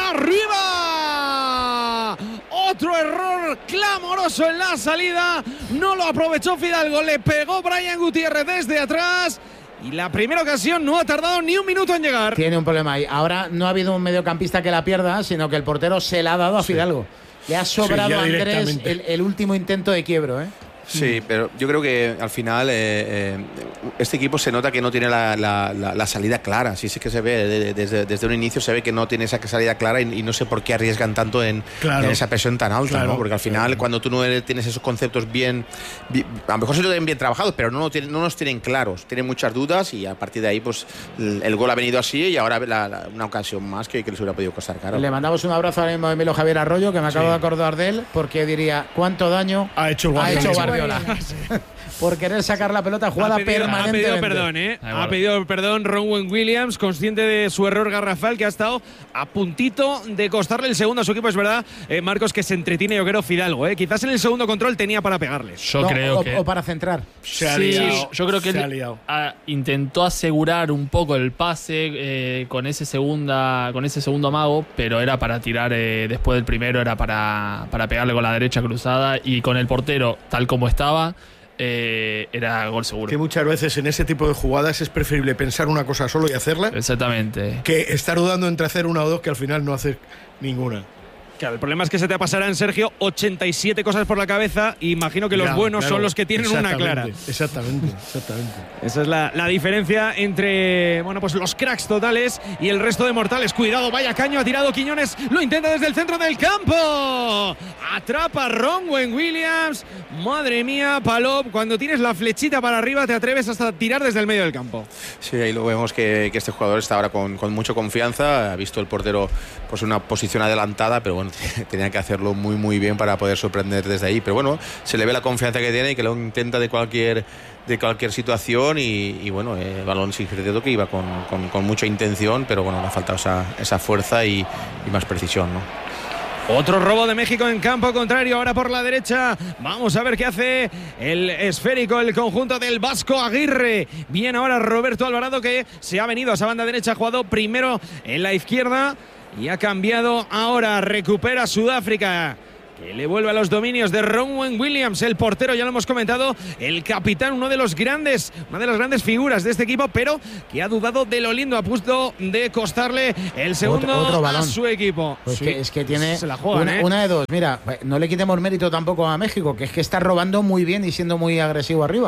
[SPEAKER 4] arriba, otro error clamoroso en la salida, no lo aprovechó Fidalgo, le pegó Brian Gutiérrez desde atrás. Y la primera ocasión no ha tardado ni un minuto en llegar.
[SPEAKER 2] Tiene un problema ahí. Ahora no ha habido un mediocampista que la pierda, sino que el portero se la ha dado a Fidalgo. Le ha sobrado a Andrés el último intento de quiebro, ¿eh?
[SPEAKER 6] Sí, pero yo creo que al final este equipo se nota que no tiene la salida clara. Sí, sí que se ve, desde un inicio se ve que no tiene esa salida clara y no sé por qué arriesgan tanto en esa presión tan alta, ¿no? Porque al final cuando tú no tienes esos conceptos bien a lo mejor se lo tienen bien trabajados, pero no los tienen claros, tienen muchas dudas y a partir de ahí pues el gol ha venido así y ahora una ocasión más que les hubiera podido costar caro.
[SPEAKER 2] Le mandamos un abrazo ahora mismo a Emilio Javier Arroyo, que me acabo de acordar de él, porque diría cuánto daño ha hecho Guardiola. Por querer sacar la pelota jugada permanentemente.
[SPEAKER 4] Ha pedido perdón Ronwen Williams, consciente de su error garrafal, que ha estado a puntito de costarle el segundo a su equipo. Es verdad, Marcos, que se entretiene, yo creo, Fidalgo. Quizás en el segundo control tenía para pegarle.
[SPEAKER 2] O para centrar.
[SPEAKER 1] Yo creo que él intentó asegurar un poco el pase con ese segundo amago, pero era para tirar después del primero, era para pegarle con la derecha cruzada, y con el portero tal como estaba, era gol seguro.
[SPEAKER 5] Que muchas veces en ese tipo de jugadas es preferible pensar una cosa solo y hacerla.
[SPEAKER 1] Exactamente.
[SPEAKER 5] Que estar dudando entre hacer una o dos que al final no hacer ninguna.
[SPEAKER 4] Claro, el problema es que se te pasarán, Sergio, 87 cosas por la cabeza. Imagino que los buenos son los que tienen una clara.
[SPEAKER 5] Exactamente.
[SPEAKER 4] Esa es la diferencia entre pues los cracks totales y el resto de mortales. Cuidado, vaya caño, ha tirado Quiñones, lo intenta desde el centro del campo. Atrapa Ronwen Williams. Madre mía, Palop, cuando tienes la flechita para arriba te atreves hasta tirar desde el medio del campo.
[SPEAKER 6] Sí, ahí lo vemos que este jugador está ahora con mucha confianza. Ha visto el portero pues una posición adelantada, pero bueno, tenía que hacerlo muy muy bien para poder sorprender desde ahí. Pero bueno, se le ve la confianza que tiene y que lo intenta de cualquier situación y bueno, el balón sí que iba con mucha intención, pero bueno, le ha faltado esa fuerza y más precisión, ¿no?
[SPEAKER 4] Otro robo de México en campo contrario, ahora por la derecha. Vamos a ver qué hace el esférico, el conjunto del Vasco Aguirre. Bien ahora Roberto Alvarado, que se ha venido a esa banda derecha, ha jugado primero en la izquierda y ha cambiado ahora. Recupera Sudáfrica, que le vuelve a los dominios de Ronwen Williams, el portero, ya lo hemos comentado, el capitán, una de las grandes figuras de este equipo, pero que ha dudado de lo lindo, a punto de costarle el segundo
[SPEAKER 2] otro balón
[SPEAKER 4] a su equipo.
[SPEAKER 2] Pues sí, es que tiene
[SPEAKER 4] se la juegan,
[SPEAKER 2] una de dos. Mira, no le quitemos mérito tampoco a México, que es que está robando muy bien y siendo muy agresivo arriba.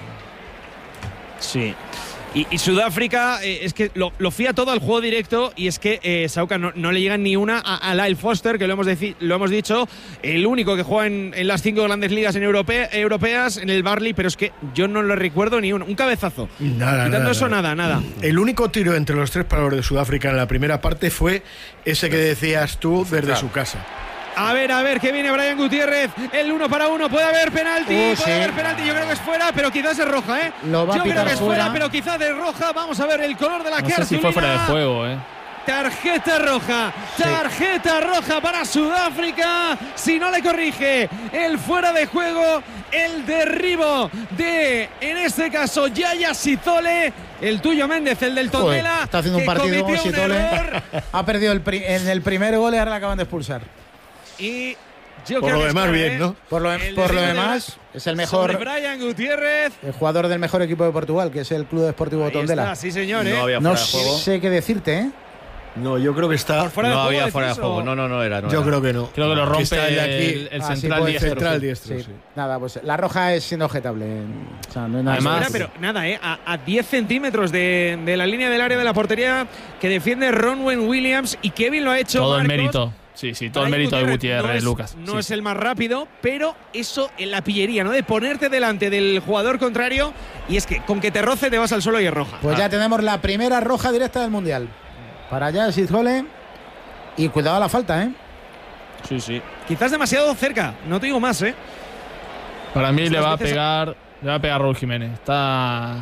[SPEAKER 4] Sí. Y Sudáfrica es que lo fía todo al juego directo, y es que Sauca no le llegan ni una a Lyle Foster, que lo hemos dicho, el único que juega en las 5 grandes ligas europeas en el Barley, pero es que yo no lo recuerdo ni uno. Un cabezazo. Nada.
[SPEAKER 5] El único tiro entre los 3 palos de Sudáfrica en la primera parte fue ese que decías tú desde su casa.
[SPEAKER 4] A ver, que viene Brian Gutiérrez. El 1-1. Puede haber penalti. Yo creo que es fuera, pero quizás es roja, ¿eh?
[SPEAKER 2] Lo va a pitar
[SPEAKER 4] creo que es fuera, pero quizás es roja. Vamos a ver el color de la cartulina.
[SPEAKER 1] No sé si fue fuera de juego,
[SPEAKER 4] Tarjeta roja para Sudáfrica. Si no le corrige el fuera de juego, el derribo de, en este caso, Yaya Sizole. El tuyo, Méndez, el del Tondela.
[SPEAKER 2] Está haciendo un partido Sizole. Ha perdido en el primer gol y ahora le acaban de expulsar.
[SPEAKER 4] Y yo
[SPEAKER 5] por
[SPEAKER 4] creo
[SPEAKER 5] lo
[SPEAKER 4] que
[SPEAKER 5] demás, bien, ¿no?
[SPEAKER 2] Por lo demás, es el mejor.
[SPEAKER 4] Brian Gutiérrez.
[SPEAKER 2] El jugador del mejor equipo de Portugal, que es el Club Deportivo Tondela.
[SPEAKER 4] Sí, señor.
[SPEAKER 2] No sé qué decirte, ¿eh?
[SPEAKER 5] No, yo creo que está.
[SPEAKER 8] No había fuera de juego. No era.
[SPEAKER 5] Yo creo que no.
[SPEAKER 1] Creo que lo rompe
[SPEAKER 5] el
[SPEAKER 1] central
[SPEAKER 5] diestro.
[SPEAKER 2] Sí. Nada, pues la roja es inobjetable. O sea, no hay nada.
[SPEAKER 4] Además, pero nada, a 10 centímetros de la línea del área de la portería, que defiende Ronwen Williams, y Kevin lo ha hecho.
[SPEAKER 1] Todo
[SPEAKER 4] Marcos.
[SPEAKER 1] el mérito. Sí, todo el mérito de Gutiérrez, Lucas.
[SPEAKER 4] No es el más rápido, pero eso en la pillería, ¿no? De ponerte delante del jugador contrario, y es que con que te roce te vas al suelo y es roja.
[SPEAKER 2] Pues ya tenemos la primera roja directa del Mundial. Para allá Sizole. Y cuidado a la falta, ¿eh?
[SPEAKER 4] Sí. Quizás demasiado cerca, no te digo más, ¿eh?
[SPEAKER 1] Para mí le va a pegar Raúl Jiménez. Está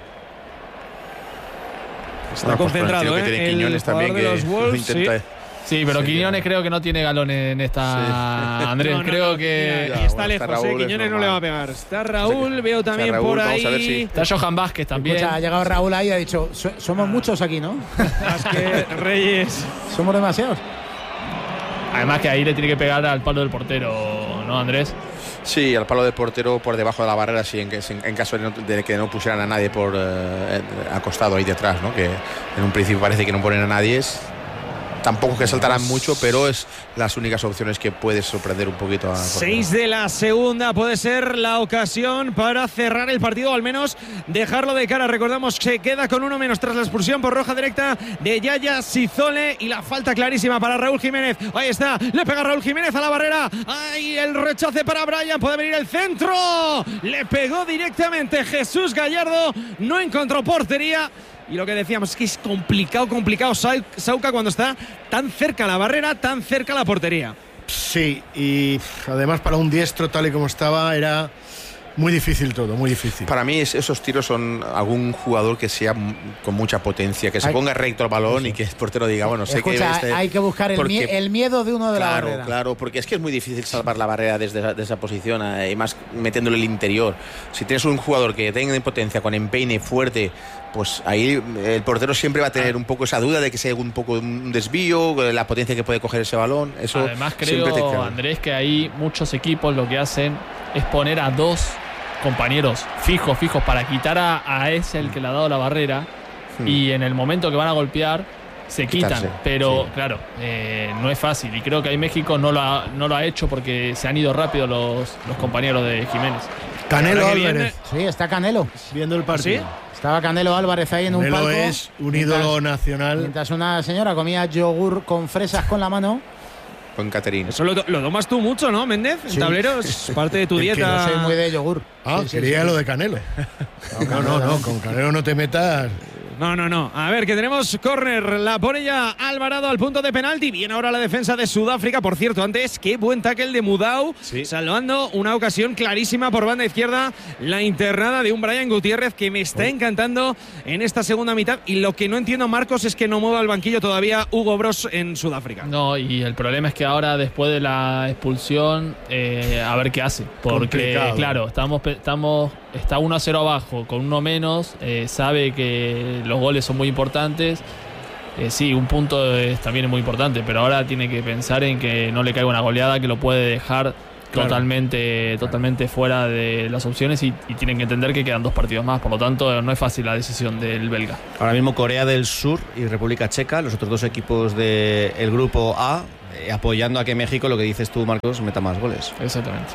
[SPEAKER 4] concentrado,
[SPEAKER 6] que tiene Quiñones también, que
[SPEAKER 4] Wolves,
[SPEAKER 6] intenta.
[SPEAKER 1] Sí, pero Quiñones creo que no tiene galón en esta. Andrés, creo que.
[SPEAKER 4] Y está lejos, Raúl, Quiñones no le va a pegar. Está Raúl, veo también
[SPEAKER 6] Raúl,
[SPEAKER 4] por ahí.
[SPEAKER 6] vamos a ver si...
[SPEAKER 1] Está Johan Vázquez también.
[SPEAKER 2] Escucha, ha llegado Raúl ahí y ha dicho: somos muchos aquí, ¿no?
[SPEAKER 4] Vázquez, Reyes.
[SPEAKER 2] Somos demasiados.
[SPEAKER 1] Además que ahí le tiene que pegar al palo del portero, ¿no, Andrés?
[SPEAKER 6] Sí, al palo del portero por debajo de la barrera, sí, en caso de que no pusieran a nadie por acostado ahí detrás, ¿no? Que en un principio parece que no ponen a nadie. Tampoco que saltarán mucho, pero es las únicas opciones que puedes sorprender un poquito.
[SPEAKER 4] 6 de la segunda puede ser la ocasión para cerrar el partido, o al menos dejarlo de cara. Recordamos que se queda con 1 menos tras la expulsión por roja directa de Yaya Sizole, y la falta clarísima para Raúl Jiménez. Ahí está, le pega Raúl Jiménez a la barrera. Ahí el rechace para Brian, puede venir el centro. Le pegó directamente Jesús Gallardo, no encontró portería. Y lo que decíamos es que es complicado Sauca cuando está tan cerca a la barrera, tan cerca a la portería.
[SPEAKER 5] Sí, y además para un diestro tal y como estaba era muy difícil todo, muy difícil.
[SPEAKER 6] Para mí esos tiros son algún jugador que sea con mucha potencia, que se ponga recto al balón y que el portero diga, bueno, sé que
[SPEAKER 2] hay que buscar el miedo de uno de la barrera.
[SPEAKER 6] Claro, porque es que es muy difícil salvar la barrera desde esa posición, y más metiéndole el interior. Si tienes un jugador que tenga potencia, con empeine fuerte, pues ahí el portero siempre va a tener un poco esa duda de que sea un poco un desvío, la potencia que puede coger ese balón. Eso
[SPEAKER 1] además creo, Andrés, que ahí muchos equipos lo que hacen es poner a 2 compañeros fijos para quitar a ese el que le ha dado la barrera, y en el momento que van a golpear se quitan, pero claro, no es fácil, y creo que ahí México no lo ha hecho porque se han ido rápido los compañeros de Jiménez.
[SPEAKER 5] Canelo Álvarez.
[SPEAKER 2] Sí, está Canelo
[SPEAKER 5] viendo el partido.
[SPEAKER 2] ¿Sí? Estaba Canelo Álvarez ahí en un palco.
[SPEAKER 5] Canelo es un ídolo nacional.
[SPEAKER 2] Mientras una señora comía yogur con fresas con la mano,
[SPEAKER 6] con Caterine.
[SPEAKER 4] Eso lo tomas tú mucho, ¿no, Méndez? En tablero es parte de tu dieta.
[SPEAKER 2] Que no soy muy de yogur.
[SPEAKER 5] Quería lo de Canelo. No, con Canelo no te metas.
[SPEAKER 4] No. A ver, que tenemos córner. La pone ya Alvarado al punto de penalti. Viene ahora la defensa de Sudáfrica. Por cierto, antes, qué buen tackle de Mudau. Sí. Salvando una ocasión clarísima por banda izquierda. La internada de un Brian Gutiérrez que me está encantando en esta segunda mitad. Y lo que no entiendo, Marcos, es que no mueva el banquillo todavía Hugo Broos en Sudáfrica.
[SPEAKER 1] No, y el problema es que ahora, después de la expulsión, a ver qué hace. Porque, claro, está 1-0 abajo, con uno menos. Sabe que los goles son muy importantes. Sí, un punto también es muy importante, pero ahora tiene que pensar en que no le caiga una goleada que lo puede dejar totalmente fuera de las opciones y tienen que entender que quedan 2 partidos más. Por lo tanto, no es fácil la decisión del belga.
[SPEAKER 18] Ahora mismo Corea del Sur y República Checa, los otros 2 equipos del grupo A, apoyando a que México, lo que dices tú, Marcos, meta más goles.
[SPEAKER 1] Exactamente.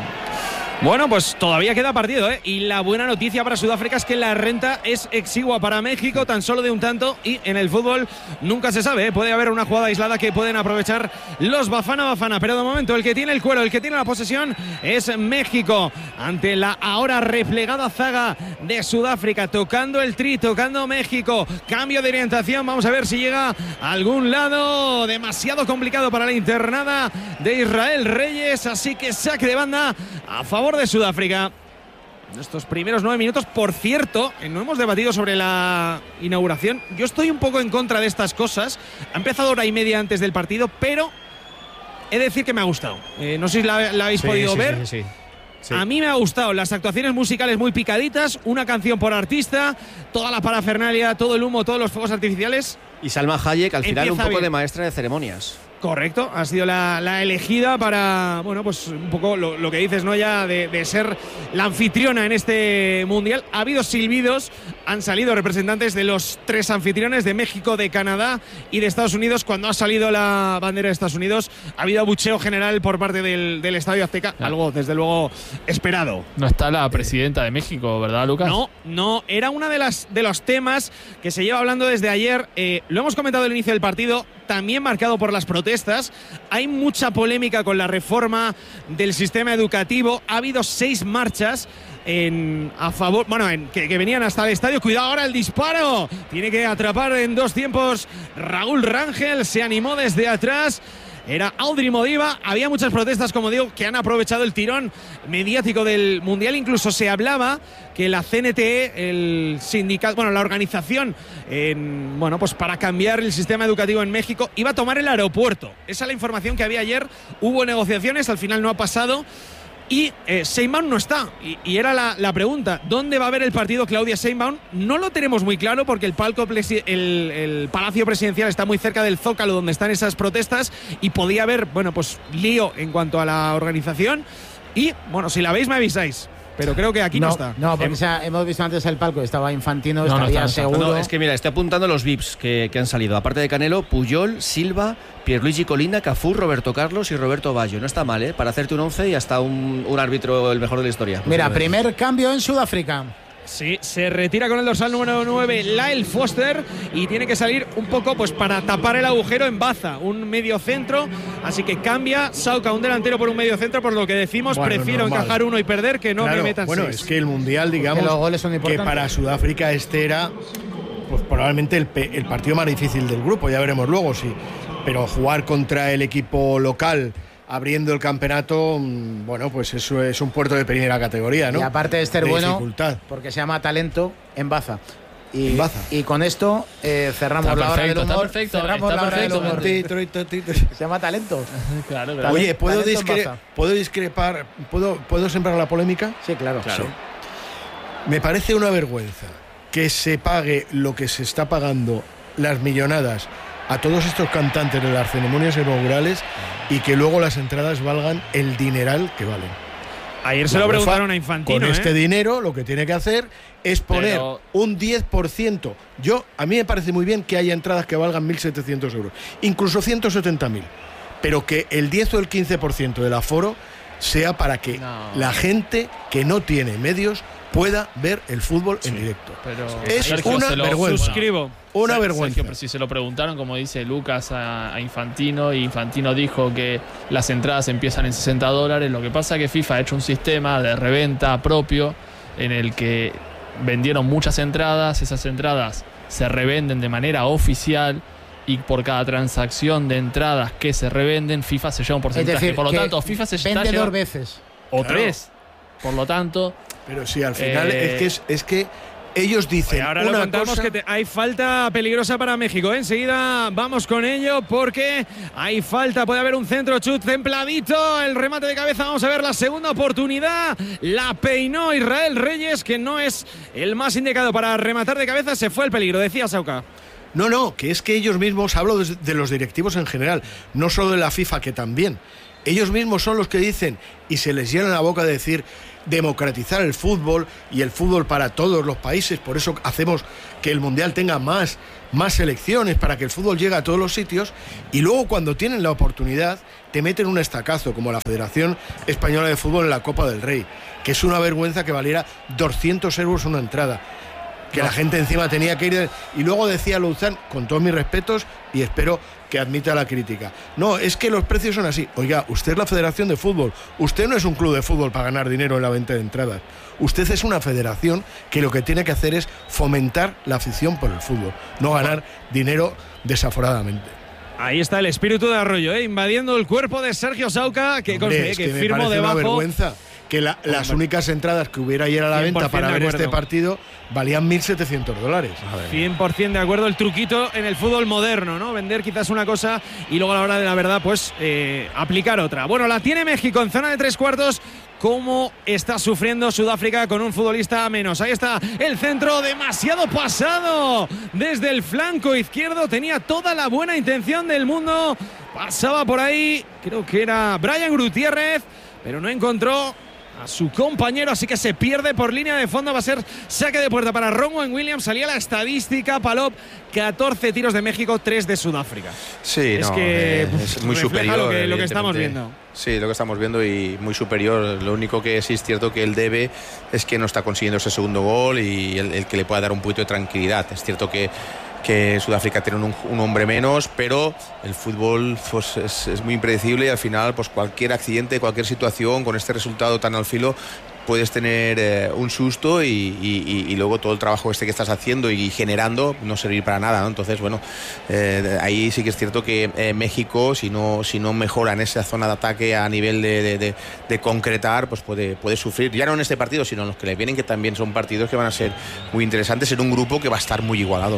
[SPEAKER 4] Bueno, pues todavía queda partido, ¿eh? Y la buena noticia para Sudáfrica es que la renta es exigua para México, tan solo de un tanto, y en el fútbol nunca se sabe, ¿eh? Puede haber una jugada aislada que pueden aprovechar los Bafana, pero de momento el que tiene el cuero, el que tiene la posesión es México, ante la ahora replegada zaga de Sudáfrica, tocando el tri, tocando México, cambio de orientación, vamos a ver si llega a algún lado, demasiado complicado para la internada de Israel Reyes, así que saque de banda a favor de Sudáfrica. En estos primeros 9 minutos, por cierto, no hemos debatido sobre la inauguración. Yo estoy un poco en contra de estas cosas. Ha empezado hora y media antes del partido, pero he de decir que me ha gustado. No sé si la habéis podido ver. Sí. A mí me ha gustado las actuaciones musicales muy picaditas, una canción por artista, toda la parafernalia, todo el humo, todos los fuegos artificiales.
[SPEAKER 18] Y Salma Hayek, al final, un poco de maestra de ceremonias.
[SPEAKER 4] Correcto, ha sido la elegida para, bueno, pues un poco lo que dices, ¿no? Ya de ser la anfitriona en este mundial. Ha habido silbidos, han salido representantes de los 3 anfitriones, de México, de Canadá y de Estados Unidos. Cuando ha salido la bandera de Estados Unidos, ha habido abucheo general por parte del Estadio Azteca, algo desde luego esperado.
[SPEAKER 1] No está la presidenta de México, ¿verdad, Lucas?
[SPEAKER 4] No, era una de los temas que se lleva hablando desde ayer. Lo hemos comentado al inicio del partido, también marcado por las protestas. Hay mucha polémica con la reforma del sistema educativo. Ha habido 6 marchas a favor, que venían hasta el estadio. Cuidado ahora el disparo. Tiene que atrapar en 2 tiempos Raúl Rangel. Se animó desde atrás. Era Audrey Modiva. Había muchas protestas, como digo, que han aprovechado el tirón mediático del Mundial. Incluso se hablaba que la CNTE, el sindicato, la organización, pues para cambiar el sistema educativo en México, iba a tomar el aeropuerto. Esa es la información que había ayer. Hubo negociaciones, al final no ha pasado. Y Sheinbaum no está. Y era la pregunta, ¿dónde va a haber el partido Claudia Sheinbaum? No lo tenemos muy claro porque el Palacio Presidencial está muy cerca del Zócalo, donde están esas protestas, y podía haber, lío en cuanto a la organización. Y, si la veis me avisáis. Pero creo que aquí no está.
[SPEAKER 2] No, porque hemos visto antes el palco, estaba Infantino, estaría seguro.
[SPEAKER 18] No, es que mira, estoy apuntando los VIPs que han salido. Aparte de Canelo, Puyol, Silva, Pierluigi Colina, Cafú, Roberto Carlos y Roberto Baggio. No está mal, para hacerte un 11 y hasta un árbitro el mejor de la historia.
[SPEAKER 2] Mira, primer cambio en Sudáfrica.
[SPEAKER 4] Sí, se retira con el dorsal número 9 Lyle Foster y tiene que salir un poco para tapar el agujero en Baza, un medio centro, así que cambia Sauca, un delantero por un medio centro, por lo que decimos, prefiero encajar uno y perder que no me metan 6.
[SPEAKER 5] Es que el Mundial, digamos,
[SPEAKER 2] los goles son
[SPEAKER 5] que para Sudáfrica era probablemente el partido más difícil del grupo, ya veremos luego, sí, pero jugar contra el equipo local abriendo el campeonato, pues eso es un puerto de primera categoría, ¿no?
[SPEAKER 2] Y aparte de ser bueno,
[SPEAKER 5] dificultad.
[SPEAKER 2] Porque se llama talento en Baza. Y con esto cerramos la hora del humor. Cerramos la hora del humor. Se llama talento.
[SPEAKER 1] Claro.
[SPEAKER 5] Oye, ¿puedo discrepar? ¿Puedo sembrar la polémica?
[SPEAKER 2] Sí, claro. Sí.
[SPEAKER 5] Me parece una vergüenza que se pague lo que se está pagando, las millonadas, a todos estos cantantes de las ceremonias inaugurales, y que luego las entradas valgan el dineral que valen.
[SPEAKER 4] Ayer se lo preguntaron a Infantino.
[SPEAKER 5] Con este dinero lo que tiene que hacer es poner un 10%. A mí me parece muy bien que haya entradas que valgan 1.700 euros, incluso 170.000, pero que el 10 o el 15% del aforo sea para que la gente que no tiene medios pueda ver el fútbol en directo.
[SPEAKER 1] Pero
[SPEAKER 5] es
[SPEAKER 1] Sergio,
[SPEAKER 5] una vergüenza.
[SPEAKER 4] Suscribo.
[SPEAKER 5] Una vergüenza.
[SPEAKER 1] Sergio, pero si se lo preguntaron, como dice Lucas, a Infantino, y Infantino dijo que las entradas empiezan en $60, lo que pasa es que FIFA ha hecho un sistema de reventa propio en el que vendieron muchas entradas, esas entradas se revenden de manera oficial y por cada transacción de entradas que se revenden, FIFA se lleva un porcentaje.
[SPEAKER 2] Es decir,
[SPEAKER 1] por lo tanto, FIFA se
[SPEAKER 2] vende
[SPEAKER 1] está
[SPEAKER 2] 2 veces.
[SPEAKER 1] O
[SPEAKER 5] Claro.
[SPEAKER 1] 3. Por lo tanto...
[SPEAKER 5] Pero sí, al final es que ellos dicen
[SPEAKER 4] Oye, ahora
[SPEAKER 5] una
[SPEAKER 4] lo contamos
[SPEAKER 5] cosa...
[SPEAKER 4] que hay falta peligrosa para México. Enseguida vamos con ello porque hay falta. Puede haber un centro chut templadito. El remate de cabeza. Vamos a ver la segunda oportunidad. La peinó Israel Reyes, que no es el más indicado para rematar de cabeza. Se fue el peligro, decía Sauca.
[SPEAKER 5] No, que es que ellos mismos, hablo de los directivos en general, no solo de la FIFA, que también. Ellos mismos son los que dicen, y se les llena la boca de decir, democratizar el fútbol y el fútbol para todos los países. Por eso hacemos que el Mundial tenga más selecciones, para que el fútbol llegue a todos los sitios. Y luego, cuando tienen la oportunidad, te meten un estacazo, como la Federación Española de Fútbol en la Copa del Rey, que es una vergüenza que valiera 200 euros una entrada. Que la gente encima tenía que ir... Y luego decía Louzán, con todos mis respetos, y espero que admita la crítica, no, es que los precios son así. Oiga, usted es la Federación de Fútbol, usted no es un club de fútbol para ganar dinero en la venta de entradas. Usted es una federación que lo que tiene que hacer es fomentar la afición por el fútbol, no ganar dinero desaforadamente.
[SPEAKER 4] Ahí está el espíritu de Arroyo, invadiendo el cuerpo de Sergio Sauca, que,
[SPEAKER 5] Hombre,
[SPEAKER 4] que
[SPEAKER 5] me
[SPEAKER 4] firmo
[SPEAKER 5] parece
[SPEAKER 4] debajo.
[SPEAKER 5] una vergüenza que las únicas entradas que hubiera ayer a la venta para ver este partido valían $1.700.
[SPEAKER 4] 100% de acuerdo, el truquito en el fútbol moderno, ¿no? Vender quizás una cosa y luego a la hora de la verdad, pues aplicar otra. Bueno, la tiene México en zona de 3/4. ¿Cómo está sufriendo Sudáfrica con un futbolista menos? Ahí está el centro, demasiado pasado desde el flanco izquierdo. Tenía toda la buena intención del mundo. Pasaba por ahí, creo que era Brian Gutiérrez, pero no encontró a su compañero, así que se pierde por línea de fondo. Va a ser saque de puerta para Ronwen Williams. Salía la estadística, Palop, 14 tiros de México, 3 de Sudáfrica.
[SPEAKER 6] Sí,
[SPEAKER 4] es
[SPEAKER 6] no,
[SPEAKER 4] que
[SPEAKER 6] es muy superior
[SPEAKER 4] lo que estamos viendo.
[SPEAKER 6] Sí, lo que estamos viendo, y muy superior. Lo único que sí es cierto que él debe es que no está consiguiendo ese segundo gol y el que le pueda dar un poquito de tranquilidad. Es cierto que Sudáfrica tiene un hombre menos, pero el fútbol pues, es muy impredecible, y al final pues cualquier accidente, cualquier situación con este resultado tan al filo, puedes tener un susto y luego todo el trabajo que estás haciendo y generando no servir para nada, ¿no? Entonces, bueno, ahí sí que es cierto que México, si no mejora en esa zona de ataque a nivel de concretar, pues puede sufrir, ya no en este partido, sino en los que le vienen, que también son partidos que van a ser muy interesantes, en un grupo que va a estar muy igualado.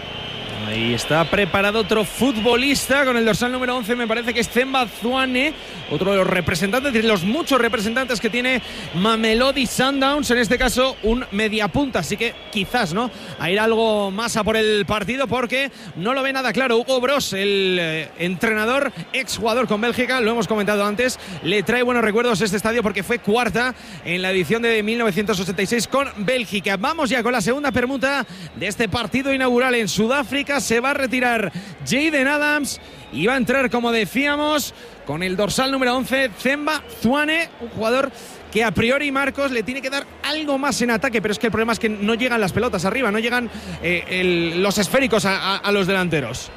[SPEAKER 4] Ahí está preparado otro futbolista con el dorsal número 11, me parece que es Themba Zwane, otro de los representantes, de los muchos representantes que tiene Mamelodi Sundowns, en este caso un mediapunta, así que quizás, ¿no?, a ir algo más a por el partido, porque no lo ve nada claro. Hugo Broos, el entrenador, exjugador con Bélgica, lo hemos comentado antes, le trae buenos recuerdos este estadio porque fue cuarta en la edición de 1986 con Bélgica. Vamos ya con la segunda permuta de este partido inaugural en Sudáfrica. Se va a retirar Jaden Adams y va a entrar, como decíamos, con el dorsal número 11, Themba Zwane, un jugador que a priori Marcos le tiene que dar algo más en ataque, pero es que el problema es que no llegan las pelotas arriba, no llegan los esféricos a los delanteros.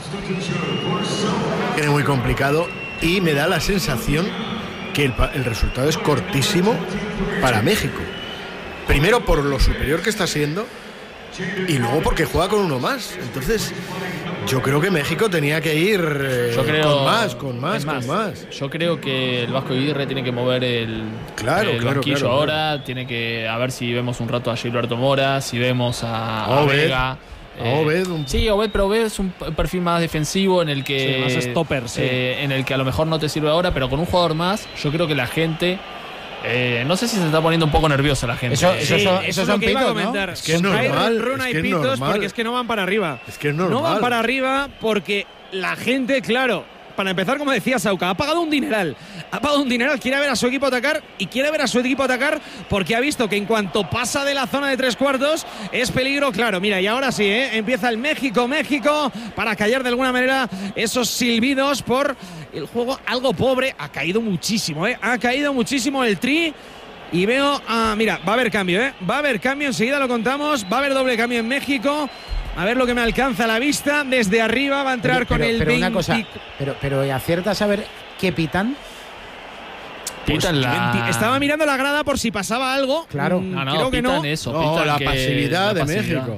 [SPEAKER 5] Es muy complicado y me da la sensación que el resultado es cortísimo para México. Primero por lo superior que está siendo, y luego porque juega con uno más. Entonces yo creo que México tenía que ir con más.
[SPEAKER 1] Yo creo que el Vasco Aguirre tiene que mover el banquillo ahora. Tiene que, a ver si vemos un rato a Gilberto Mora, si vemos a Vega. Sí, Obed, pero Obed es un perfil más defensivo, en el que
[SPEAKER 4] más stopper,
[SPEAKER 1] en el que a lo mejor no te sirve ahora, pero con un jugador más, yo creo que la gente... no sé si se está poniendo un poco nerviosa la gente.
[SPEAKER 4] Eso son pitos, ¿no?
[SPEAKER 5] Es que es normal.
[SPEAKER 4] Porque es que no van para arriba.
[SPEAKER 5] Es que es normal.
[SPEAKER 4] No van para arriba porque la gente, claro, para empezar, como decía Sauca, ha pagado un dineral. Quiere ver a su equipo atacar, y quiere ver a su equipo atacar porque ha visto que en cuanto pasa de la zona de 3/4 es peligro, claro. Mira, y ahora sí, empieza el México para callar de alguna manera esos silbidos por el juego algo pobre. Ha caído muchísimo, ha caído muchísimo el Tri. Y veo, mira, va a haber cambio, va a haber cambio, enseguida lo contamos, va a haber doble cambio en México. A ver lo que me alcanza a la vista, desde arriba va a entrar con el 20.
[SPEAKER 2] Una cosa, pero acierta a saber qué pitan.
[SPEAKER 4] Pues estaba mirando la grada por si pasaba algo.
[SPEAKER 2] Claro.
[SPEAKER 4] Creo que no.
[SPEAKER 1] Eso,
[SPEAKER 5] no, la pasividad de México.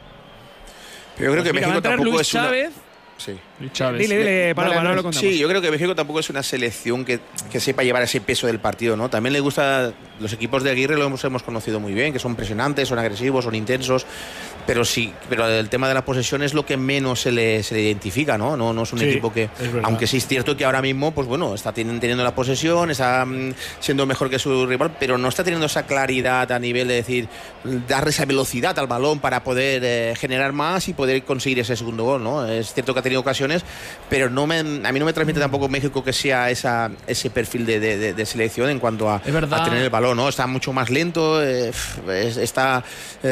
[SPEAKER 6] Pero yo creo que México tampoco
[SPEAKER 4] Luis
[SPEAKER 6] es
[SPEAKER 4] Chávez.
[SPEAKER 6] Sí.
[SPEAKER 4] Dile, para lo contamos.
[SPEAKER 6] Sí, yo creo que México tampoco es una selección que sepa llevar ese peso del partido, ¿no? También le gusta, los equipos de Aguirre lo hemos conocido muy bien, que son presionantes, son agresivos, son intensos, pero el tema de la posesión es lo que menos se le identifica, ¿no? No es un equipo que, aunque sí es cierto que ahora mismo, pues bueno, está teniendo la posesión, está siendo mejor que su rival, pero no está teniendo esa claridad a nivel de decir, dar esa velocidad al balón para poder generar más y poder conseguir ese segundo gol, ¿no? Es cierto que ha tenido ocasiones, pero a mí no me transmite tampoco México que sea ese perfil de selección en cuanto a tener el balón, ¿no? Está mucho más lento, está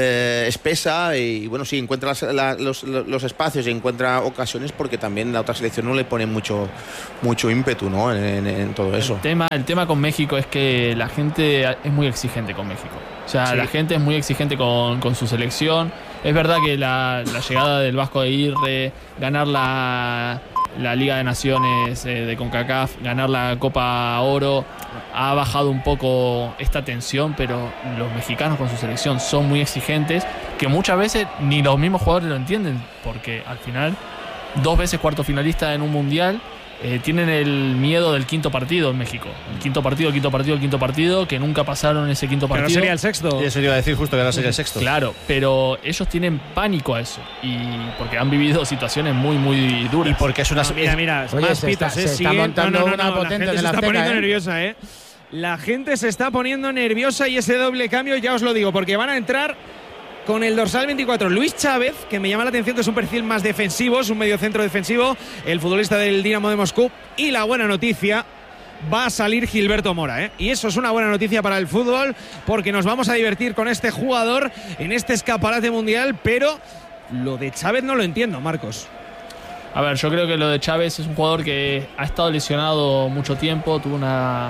[SPEAKER 6] espesa y bueno, sí, encuentra los espacios y encuentra ocasiones porque también la otra selección no le pone mucho ímpetu, ¿no? en todo eso.
[SPEAKER 1] El tema con México es que la gente es muy exigente con México. O sea, la gente es muy exigente con su selección. Es verdad que la llegada del Vasco Aguirre, ganar la Liga de Naciones de CONCACAF, ganar la Copa Oro, ha bajado un poco esta tensión, pero los mexicanos con su selección son muy exigentes, que muchas veces ni los mismos jugadores lo entienden, porque al final, 2 veces cuarto finalista en un mundial, tienen el miedo del quinto partido en México. El quinto partido, que nunca pasaron ese quinto partido.
[SPEAKER 4] Pero sería el sexto.
[SPEAKER 8] Y eso iba a decir justo que ahora sería el sexto.
[SPEAKER 1] Claro, pero ellos tienen pánico a eso. Y porque han vivido situaciones muy, muy duras.
[SPEAKER 8] Y porque es una...
[SPEAKER 4] Mira,
[SPEAKER 2] Oye,
[SPEAKER 4] más
[SPEAKER 2] se
[SPEAKER 4] pitos,
[SPEAKER 2] está montando una potente
[SPEAKER 4] la gente
[SPEAKER 2] en
[SPEAKER 4] se
[SPEAKER 2] la
[SPEAKER 4] está
[SPEAKER 2] Azteca,
[SPEAKER 4] poniendo nerviosa, La gente se está poniendo nerviosa y ese doble cambio, ya os lo digo, porque van a entrar con el dorsal 24, Luis Chávez, que me llama la atención que es un perfil más defensivo, es un mediocentro defensivo, el futbolista del Dinamo de Moscú. Y la buena noticia, va a salir Gilberto Mora, Y eso es una buena noticia para el fútbol, porque nos vamos a divertir con este jugador en este escaparate mundial, pero lo de Chávez no lo entiendo, Marcos.
[SPEAKER 1] A ver, yo creo que lo de Chávez es un jugador que ha estado lesionado mucho tiempo, tuvo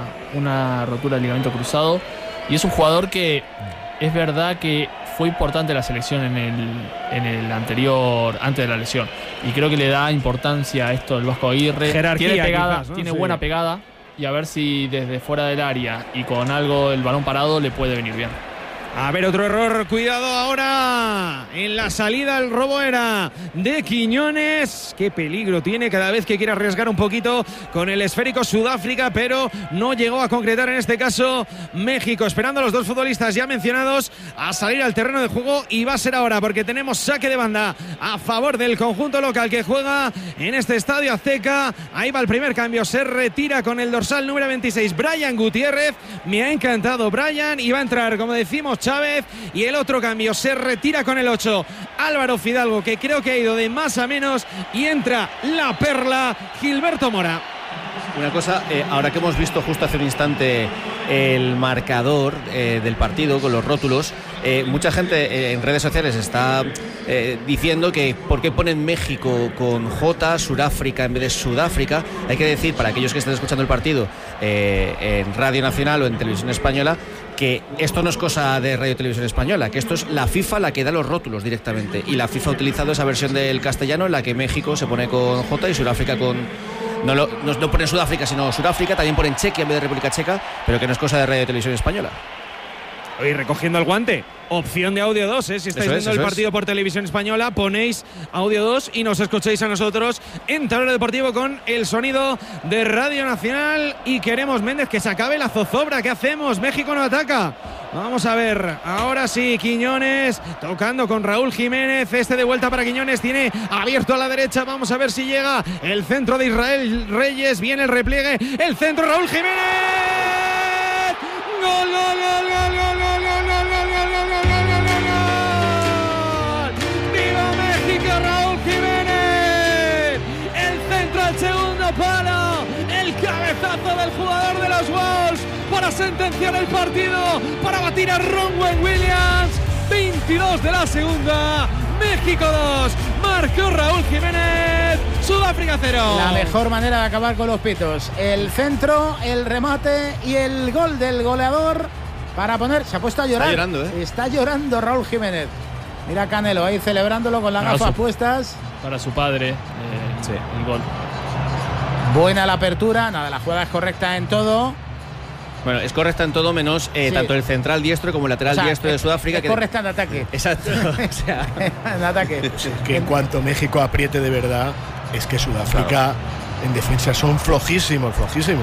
[SPEAKER 1] una rotura de ligamento cruzado, y es un jugador que es verdad que fue importante la selección en el anterior, antes de la lesión. Y creo que le da importancia a esto el Vasco Aguirre.
[SPEAKER 4] Jerarquía,
[SPEAKER 1] tiene pegada,
[SPEAKER 4] quizás, ¿no?
[SPEAKER 1] tiene
[SPEAKER 4] Sí.
[SPEAKER 1] buena pegada. Y a ver si desde fuera del área y con algo el balón parado le puede venir bien.
[SPEAKER 4] A ver, otro error, cuidado ahora. En la salida el robo era de Quiñones. Qué peligro tiene cada vez que quiere arriesgar un poquito con el esférico Sudáfrica, pero no llegó a concretar en este caso México. Esperando a los dos futbolistas ya mencionados a salir al terreno de juego, y va a ser ahora porque tenemos saque de banda a favor del conjunto local que juega en este estadio Azteca. Ahí va el primer cambio, se retira con el dorsal número 26 Brian Gutiérrez. Me ha encantado Brian, y va a entrar, como decimos, Chávez. Y el otro cambio, se retira con el 8 Álvaro Fidalgo, que creo que ha ido de más a menos, y entra la perla Gilberto Mora.
[SPEAKER 18] Una cosa, ahora que hemos visto justo hace un instante el marcador del partido con los rótulos, mucha gente en redes sociales está diciendo que por qué ponen México con J, Suráfrica en vez de Sudáfrica. Hay que decir, para aquellos que estén escuchando el partido en Radio Nacional o en Televisión Española, que esto no es cosa de Radio Televisión Española, que esto es la FIFA la que da los rótulos directamente, y la FIFA ha utilizado esa versión del castellano en la que México se pone con J y Sudáfrica con... No ponen Sudáfrica sino Suráfrica, también ponen Chequia en vez de República Checa, pero que no es cosa de Radio Televisión Española.
[SPEAKER 4] Hoy recogiendo el guante, opción de audio 2, si estáis viendo el partido por Televisión Española, ponéis audio 2 y nos escucháis a nosotros en Tablero Deportivo con el sonido de Radio Nacional. Y queremos, Méndez, que se acabe la zozobra. ¿Qué hacemos? México no ataca. Vamos a ver, ahora sí, Quiñones tocando con Raúl Jiménez, de vuelta para Quiñones, tiene abierto a la derecha, vamos a ver si llega el centro de Israel Reyes, viene el repliegue, el centro, Raúl Jiménez, gol, gol, gol, gol, gol, gol, gol, gol, gol, gol, gol, gol, gol. ¡Viva México, Raúl Jiménez! El centro al segundo palo, el cabezazo del jugador de los Wolves para sentenciar el partido, para batir a Ronwen Williams. 22 de la segunda, México 2, marcó Raúl Jiménez, Sudáfrica 0.
[SPEAKER 2] La mejor manera de acabar con los pitos, el centro, el remate y el gol del goleador para poner. Se ha puesto a llorar.
[SPEAKER 18] Está llorando,
[SPEAKER 2] Está llorando Raúl Jiménez. Mira Canelo ahí celebrándolo con las gafas puestas.
[SPEAKER 1] Para su padre, el gol.
[SPEAKER 2] Buena la apertura, nada, la jugada es correcta en todo.
[SPEAKER 18] Bueno, es correcta en todo menos tanto el central diestro como el lateral diestro de Sudáfrica.
[SPEAKER 2] Es correcta en ataque.
[SPEAKER 18] Exacto. O sea,
[SPEAKER 2] en ataque.
[SPEAKER 5] Que en cuanto México apriete de verdad, es que Sudáfrica en defensa son flojísimos.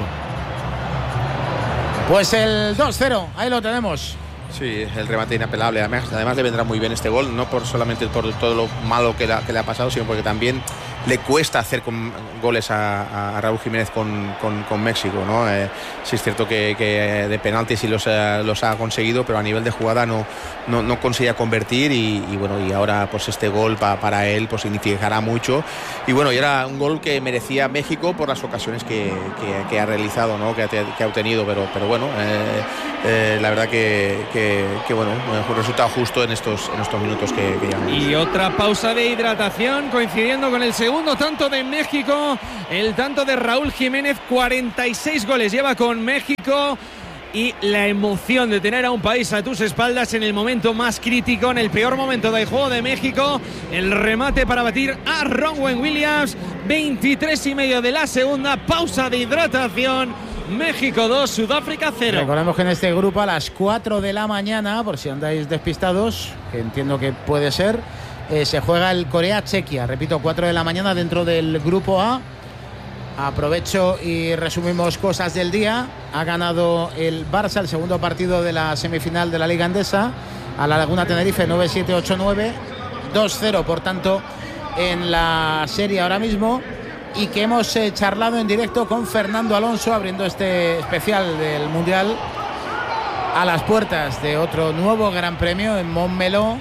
[SPEAKER 2] Pues el 2-0, ahí lo tenemos.
[SPEAKER 6] Sí, el remate inapelable. Además le vendrá muy bien este gol, no por solamente por todo lo malo que le ha pasado, sino porque también le cuesta hacer goles a Raúl Jiménez con México, ¿no? Sí es cierto que de penaltis sí los ha conseguido, pero a nivel de jugada no conseguía convertir y ahora pues este gol para él pues significará mucho. Y bueno, y era un gol que merecía México por las ocasiones que ha realizado, ¿no? que ha obtenido, pero bueno, la verdad que bueno, un resultado justo en estos minutos que llevamos.
[SPEAKER 4] Y otra pausa de hidratación coincidiendo con el segundo tanto de México, el tanto de Raúl Jiménez. 46 goles lleva con México y la emoción de tener a un país a tus espaldas en el momento más crítico, en el peor momento del juego de México. El remate para batir a Ronwen Williams. 23:30 de la segunda, pausa de hidratación. México 2, Sudáfrica 0.
[SPEAKER 2] Recordemos que en este grupo a las 4 de la mañana, por si andáis despistados, que entiendo que puede ser, se juega el Corea-Chequia. Repito, 4 de la mañana dentro del grupo A. Aprovecho y resumimos cosas del día. Ha ganado el Barça el segundo partido de la semifinal de la Liga Endesa a la Laguna Tenerife 9-7, 8-9. 2-0, por tanto, en la serie ahora mismo. Y que hemos charlado en directo con Fernando Alonso, abriendo este especial del Mundial a las puertas de otro nuevo Gran Premio en Montmeló.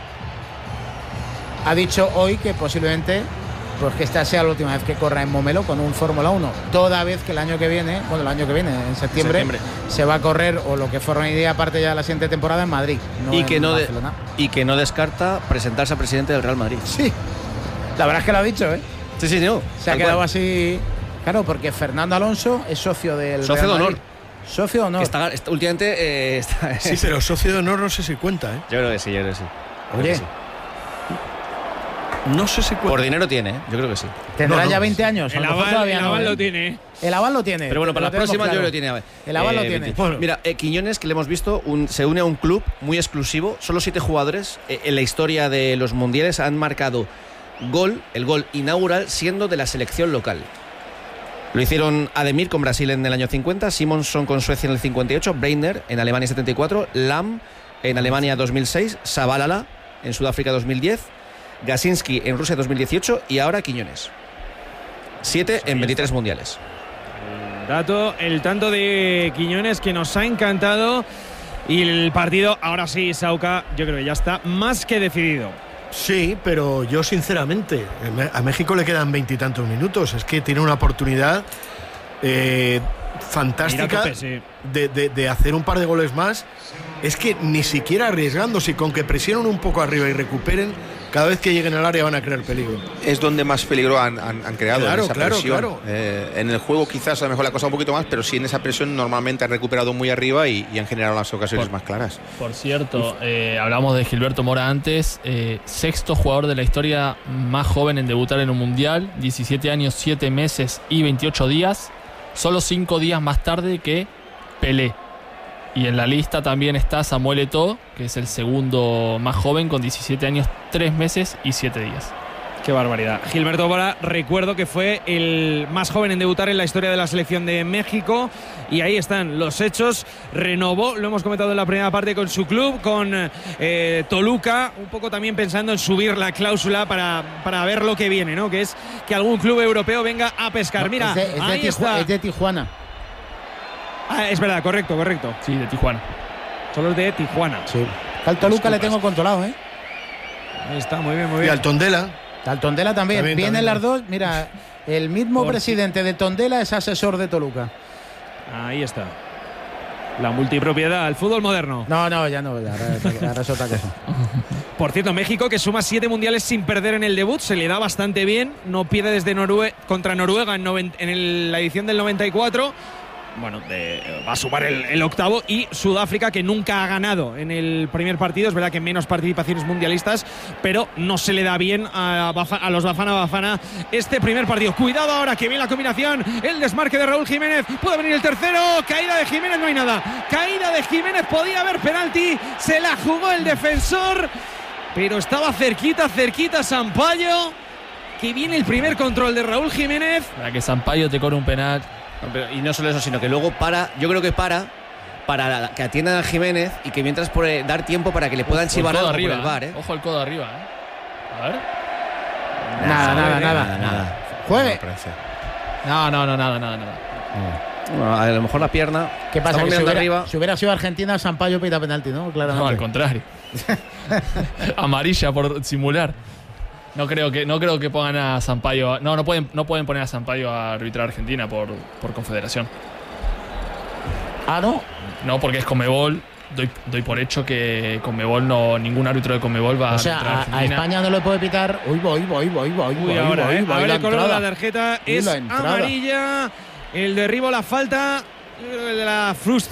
[SPEAKER 2] Ha dicho hoy que posiblemente pues que esta sea la última vez que corra en Montmeló con un Fórmula 1, toda vez que el año que viene, en septiembre, se va a correr, o lo que forma idea aparte ya de la siguiente temporada, en Madrid,
[SPEAKER 18] y que no descarta presentarse a presidente del Real Madrid.
[SPEAKER 2] Sí, la verdad es que lo ha dicho,
[SPEAKER 18] Sí, no.
[SPEAKER 2] Se ha quedado así, claro, porque Fernando Alonso es socio del
[SPEAKER 18] socio
[SPEAKER 2] Real
[SPEAKER 18] de honor.
[SPEAKER 2] Madrid. Socio de honor.
[SPEAKER 18] Está últimamente
[SPEAKER 5] sí, pero socio de honor no sé si cuenta,
[SPEAKER 18] Yo creo que sí.
[SPEAKER 2] Oye,
[SPEAKER 5] no sé si cuenta.
[SPEAKER 18] Por dinero tiene, yo creo que sí.
[SPEAKER 2] Tendrá ya 20 años.
[SPEAKER 4] El aval lo tiene.
[SPEAKER 2] El aval lo tiene.
[SPEAKER 18] Pero bueno, para la próxima
[SPEAKER 2] claro.
[SPEAKER 18] yo lo tiene.
[SPEAKER 2] El aval lo tiene.
[SPEAKER 18] Bueno. Mira, Quiñones, que le hemos visto, se une a un club muy exclusivo. Solo 7 jugadores en la historia de los mundiales han marcado el gol inaugural siendo de la selección local. Lo hicieron Ademir con Brasil en el año 50, Simonson con Suecia en el 58, Breitner en Alemania 74, Lam en Alemania 2006, Zabalala en Sudáfrica 2010, Gasinski en Rusia 2018 y ahora Quiñones. 7 en 23 mundiales.
[SPEAKER 4] El tanto de Quiñones que nos ha encantado. Y el partido, ahora sí, Sauca, yo creo que ya está más que decidido.
[SPEAKER 5] Sí, pero yo sinceramente, a México le quedan 20 y tantos minutos. Es que tiene una oportunidad fantástica de hacer un par de goles más. Es que ni siquiera arriesgándose, con que presionen un poco arriba y recuperen, cada vez que lleguen al área van a crear peligro.
[SPEAKER 6] Es donde más peligro han creado,
[SPEAKER 5] claro,
[SPEAKER 6] en esa presión.
[SPEAKER 5] Claro.
[SPEAKER 6] En el juego quizás a lo mejor la cosa un poquito más, pero sí en esa presión normalmente han recuperado muy arriba y han generado las ocasiones más claras.
[SPEAKER 1] Por cierto, hablamos de Gilberto Mora antes, sexto jugador de la historia más joven en debutar en un mundial, 17 años, 7 meses y 28 días, solo 5 días más tarde que Pelé. Y en la lista también está Samuel Eto'o, que es el segundo más joven, con 17 años, 3 meses y 7 días.
[SPEAKER 4] Qué barbaridad. Gilberto Mora, recuerdo que fue el más joven en debutar en la historia de la selección de México. Y ahí están los hechos. Renovó, lo hemos comentado en la primera parte, con su club, con Toluca. Un poco también pensando en subir la cláusula para ver lo que viene, ¿no? Que es que algún club europeo venga a pescar. Mira, ahí está.
[SPEAKER 2] Es de Tijuana.
[SPEAKER 4] Es verdad, correcto.
[SPEAKER 1] Sí, de Tijuana.
[SPEAKER 4] Solo es de Tijuana.
[SPEAKER 2] Sí. Al Toluca le tengo controlado,
[SPEAKER 4] Ahí está, muy bien.
[SPEAKER 5] Y al Tondela.
[SPEAKER 2] Al Tondela también. Vienen las dos. Mira, el mismo presidente de Tondela es asesor de Toluca.
[SPEAKER 4] Ahí está. La multipropiedad, el fútbol moderno.
[SPEAKER 2] No, ya no. Ahora es otra cosa.
[SPEAKER 4] Por cierto, México, que suma 7 mundiales sin perder en el debut, se le da bastante bien. No pierde desde contra Noruega en la edición del 94. bueno, va a sumar el octavo, y Sudáfrica, que nunca ha ganado en el primer partido. Es verdad que menos participaciones mundialistas, pero no se le da bien a los Bafana Bafana este primer partido. Cuidado ahora, que viene la combinación, el desmarque de Raúl Jiménez, puede venir el tercero, caída de Jiménez, no hay nada, caída de Jiménez, podía haber penalti, se la jugó el defensor, pero estaba cerquita Sampaio, que viene el primer control de Raúl Jiménez.
[SPEAKER 1] Para que Sampaio te cobre un penal.
[SPEAKER 18] Y no solo eso, sino que luego yo creo que para que atiendan a Jiménez y que mientras por dar tiempo para que le puedan chivar algo
[SPEAKER 1] arriba,
[SPEAKER 18] por el VAR.
[SPEAKER 1] Ojo el codo arriba, A ver.
[SPEAKER 2] Nada. Juegue.
[SPEAKER 1] No, nada.
[SPEAKER 18] Bueno, a lo mejor la pierna.
[SPEAKER 2] ¿Qué pasa? Que
[SPEAKER 18] si
[SPEAKER 2] hubiera sido Argentina, Sampaio pita penalti, ¿no? Claramente.
[SPEAKER 1] No, al contrario. Amarilla por simular. No creo que pongan a Sampaio. No pueden poner a Sampaio a arbitrar a Argentina por confederación.
[SPEAKER 2] Ah, ¿no?
[SPEAKER 1] No, porque es Conmebol. Doy por hecho que Conmebol ningún árbitro de Conmebol va a arbitrar a Argentina.
[SPEAKER 2] A España no le puede pitar. Uy,
[SPEAKER 4] ahora, a ver el color de la tarjeta es amarilla. El derribo, la falta, la frustración.